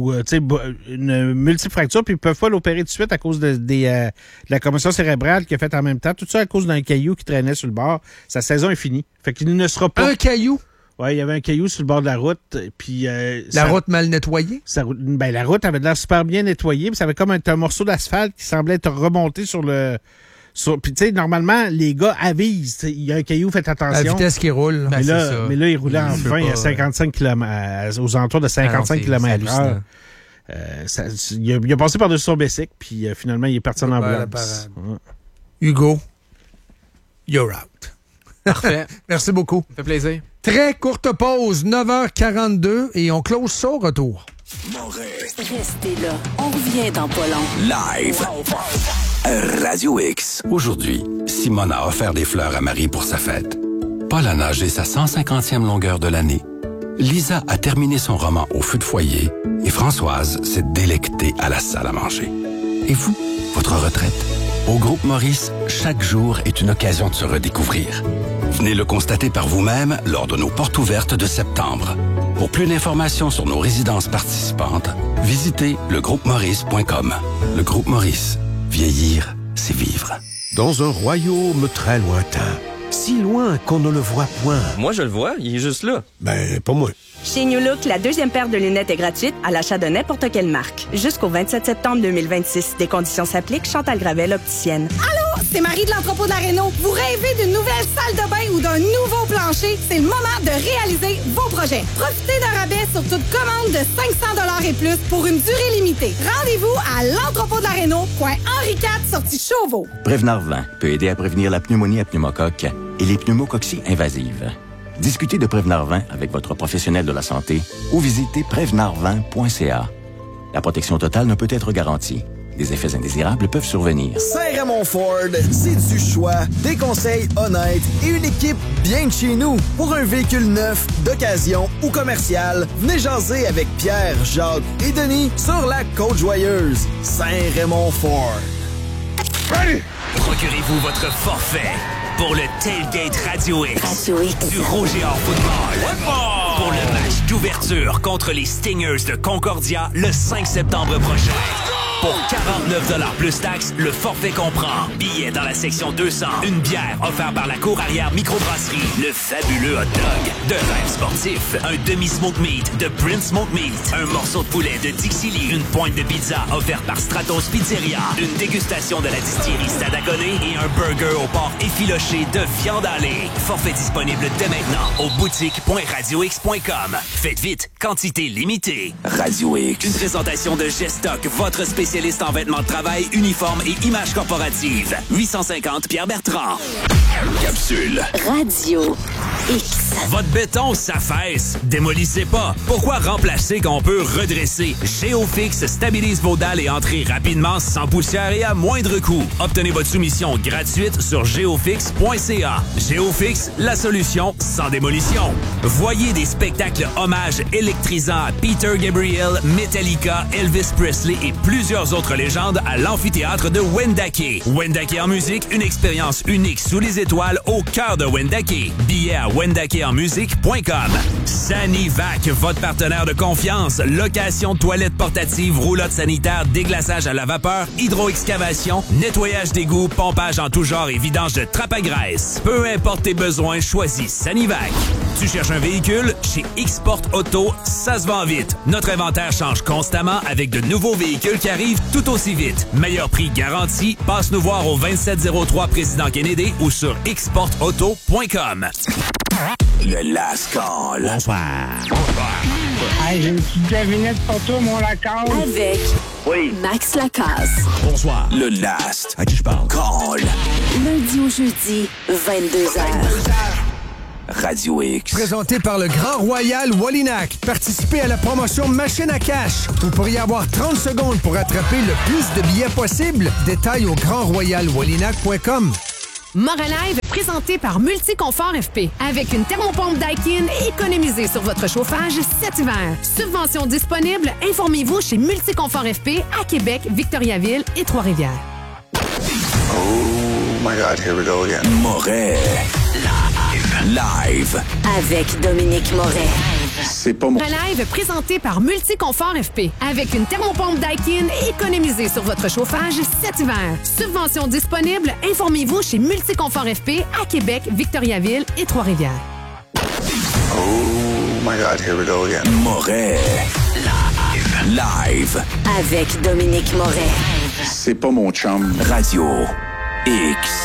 une multiple fracture, puis ils peuvent pas l'opérer tout de suite à cause de la commotion cérébrale qu'il a faite en même temps. Tout ça à cause d'un caillou qui traînait sur le bord. Sa saison est finie. Fait qu'il ne sera pas... Un caillou? Ouais, il y avait un caillou sur le bord de la route, puis la route mal nettoyée. La route avait l'air super bien nettoyée, puis ça avait comme un morceau d'asphalte qui semblait être remonté sur le. Puis tu sais, normalement, les gars avisent. Il y a un caillou, faites attention. La vitesse qui roule. Mais là, il roulait en 20 à 55 km, aux alentours de 55 km/h. Il a passé par-dessus son bicycle, puis finalement, il est parti en ambulance. Hugo, you're out. Parfait. Merci beaucoup. Ça fait plaisir. Très courte pause, 9h42, et on close ça au retour. Restez là. On revient dans pas long. Live. Radio X. Aujourd'hui, Simone a offert des fleurs à Marie pour sa fête. Paul a nagé sa 150e longueur de l'année. Lisa a terminé son roman au feu de foyer. Et Françoise s'est délectée à la salle à manger. Et vous, votre retraite? Au Groupe Maurice, chaque jour est une occasion de se redécouvrir. Venez le constater par vous-même lors de nos portes ouvertes de septembre. Pour plus d'informations sur nos résidences participantes, visitez legroupemaurice.com. Le Groupe Maurice. Vieillir, c'est vivre. Dans un royaume très lointain, si loin qu'on ne le voit point. Moi, je le vois, il est juste là. Ben, pas moi. Chez New Look, la deuxième paire de lunettes est gratuite à l'achat de n'importe quelle marque. Jusqu'au 27 septembre 2026. Des conditions s'appliquent. Chantal Gravel, opticienne. Allô, c'est Marie de l'entrepôt de la Réno. Vous rêvez d'une nouvelle salle de bain ou d'un nouveau plancher? C'est le moment de réaliser vos projets. Profitez d'un rabais sur toute commande de 500 $ et plus pour une durée limitée. Rendez-vous à l'entrepôt de la Réno, coin Henri IV, sortie Chauveau. Prévenard 20 peut aider à prévenir la pneumonie à pneumocoque et les pneumococcies invasives. Discutez de Prévenard 20 avec votre professionnel de la santé ou visitez prévenard20.ca. La protection totale ne peut être garantie. Des effets indésirables peuvent survenir. Saint-Raymond Ford, c'est du choix, des conseils honnêtes et une équipe bien de chez nous. Pour un véhicule neuf, d'occasion ou commercial, venez jaser avec Pierre, Jacques et Denis sur la Côte-Joyeuse. Saint-Raymond Ford. Ready? Procurez-vous votre forfait pour le Tailgate Radio X du Roger Hors Football. Pour le match d'ouverture contre les Stingers de Concordia le 5 septembre prochain. Pour 49 $ plus taxes, le forfait comprend billets dans la section 200, une bière offerte par la cour arrière microbrasserie, le fabuleux hot dog, de rêve sportif, un demi-smoke meat de Prince Smoke Meat, un morceau de poulet de Dixie Lee, une pointe de pizza offerte par Stratos Pizzeria, une dégustation de la distillerie Stadaconé et un burger au porc effiloché de viande hachée. Forfait disponible dès maintenant au boutique.radiox.com. Faites vite, quantité limitée. Radio X. Une présentation de Gestock, votre spécialiste en vêtements de travail, uniformes et images corporatives. 850 Pierre-Bertrand. Capsule. Radio X. Votre béton s'affaisse. Démolissez pas. Pourquoi remplacer qu'on peut redresser? Géofix stabilise vos dalles et entrées rapidement, sans poussière et à moindre coût. Obtenez votre soumission gratuite sur geofix.ca. Géofix, la solution sans démolition. Voyez des spectacles hommages électrisants à Peter Gabriel, Metallica, Elvis Presley et plusieurs autres légendes à l'amphithéâtre de Wendake. Wendake en musique, une expérience unique sous les étoiles au cœur de Wendake. Billets à wendakeonline.com. musique.com. Sanivac, votre partenaire de confiance. Location de toilettes portatives, roulotte sanitaire, déglaçage à la vapeur, hydro-excavation, nettoyage d'égouts, pompage en tout genre et vidange de trappe à graisse. Peu importe tes besoins, choisis Sanivac. Tu cherches un véhicule? Chez X-Port Auto, ça se vend vite. Notre inventaire change constamment avec de nouveaux véhicules qui arrivent tout aussi vite. Meilleur prix garanti. Passe nous voir au 2703 Président Kennedy ou sur xportauto.com. Le Last Call. Bonsoir. Hey, j'ai une petite devinette pour toi, mon Lacasse. Avec Max Lacasse. Bonsoir. Le Last. À qui je parle? Call. Lundi au jeudi, 22h. Radio X. Présenté par le Grand Royal Wallinac. Participez à la promotion Machine à cash. Vous pourriez avoir 30 secondes pour attraper le plus de billets possible. Détails au grandroyalwallinac.com. Moralive, présenté par Multiconfort FP. Avec une thermopompe Daikin, économisez sur votre chauffage cet hiver. Subvention disponible, informez-vous chez Multiconfort FP à Québec, Victoriaville et Trois-Rivières. Oh my God, here we go again. Moret. Live. Avec Dominique Moret. C'est pas mon... Live présenté par Multiconfort FP. Avec une thermopompe Daikin, économisez sur votre chauffage cet hiver. Subvention disponible, informez-vous chez Multiconfort FP à Québec, Victoriaville et Trois-Rivières. Oh my God, here we go again. Moret. Live. Avec Dominique Moret. C'est pas mon chum. Radio X.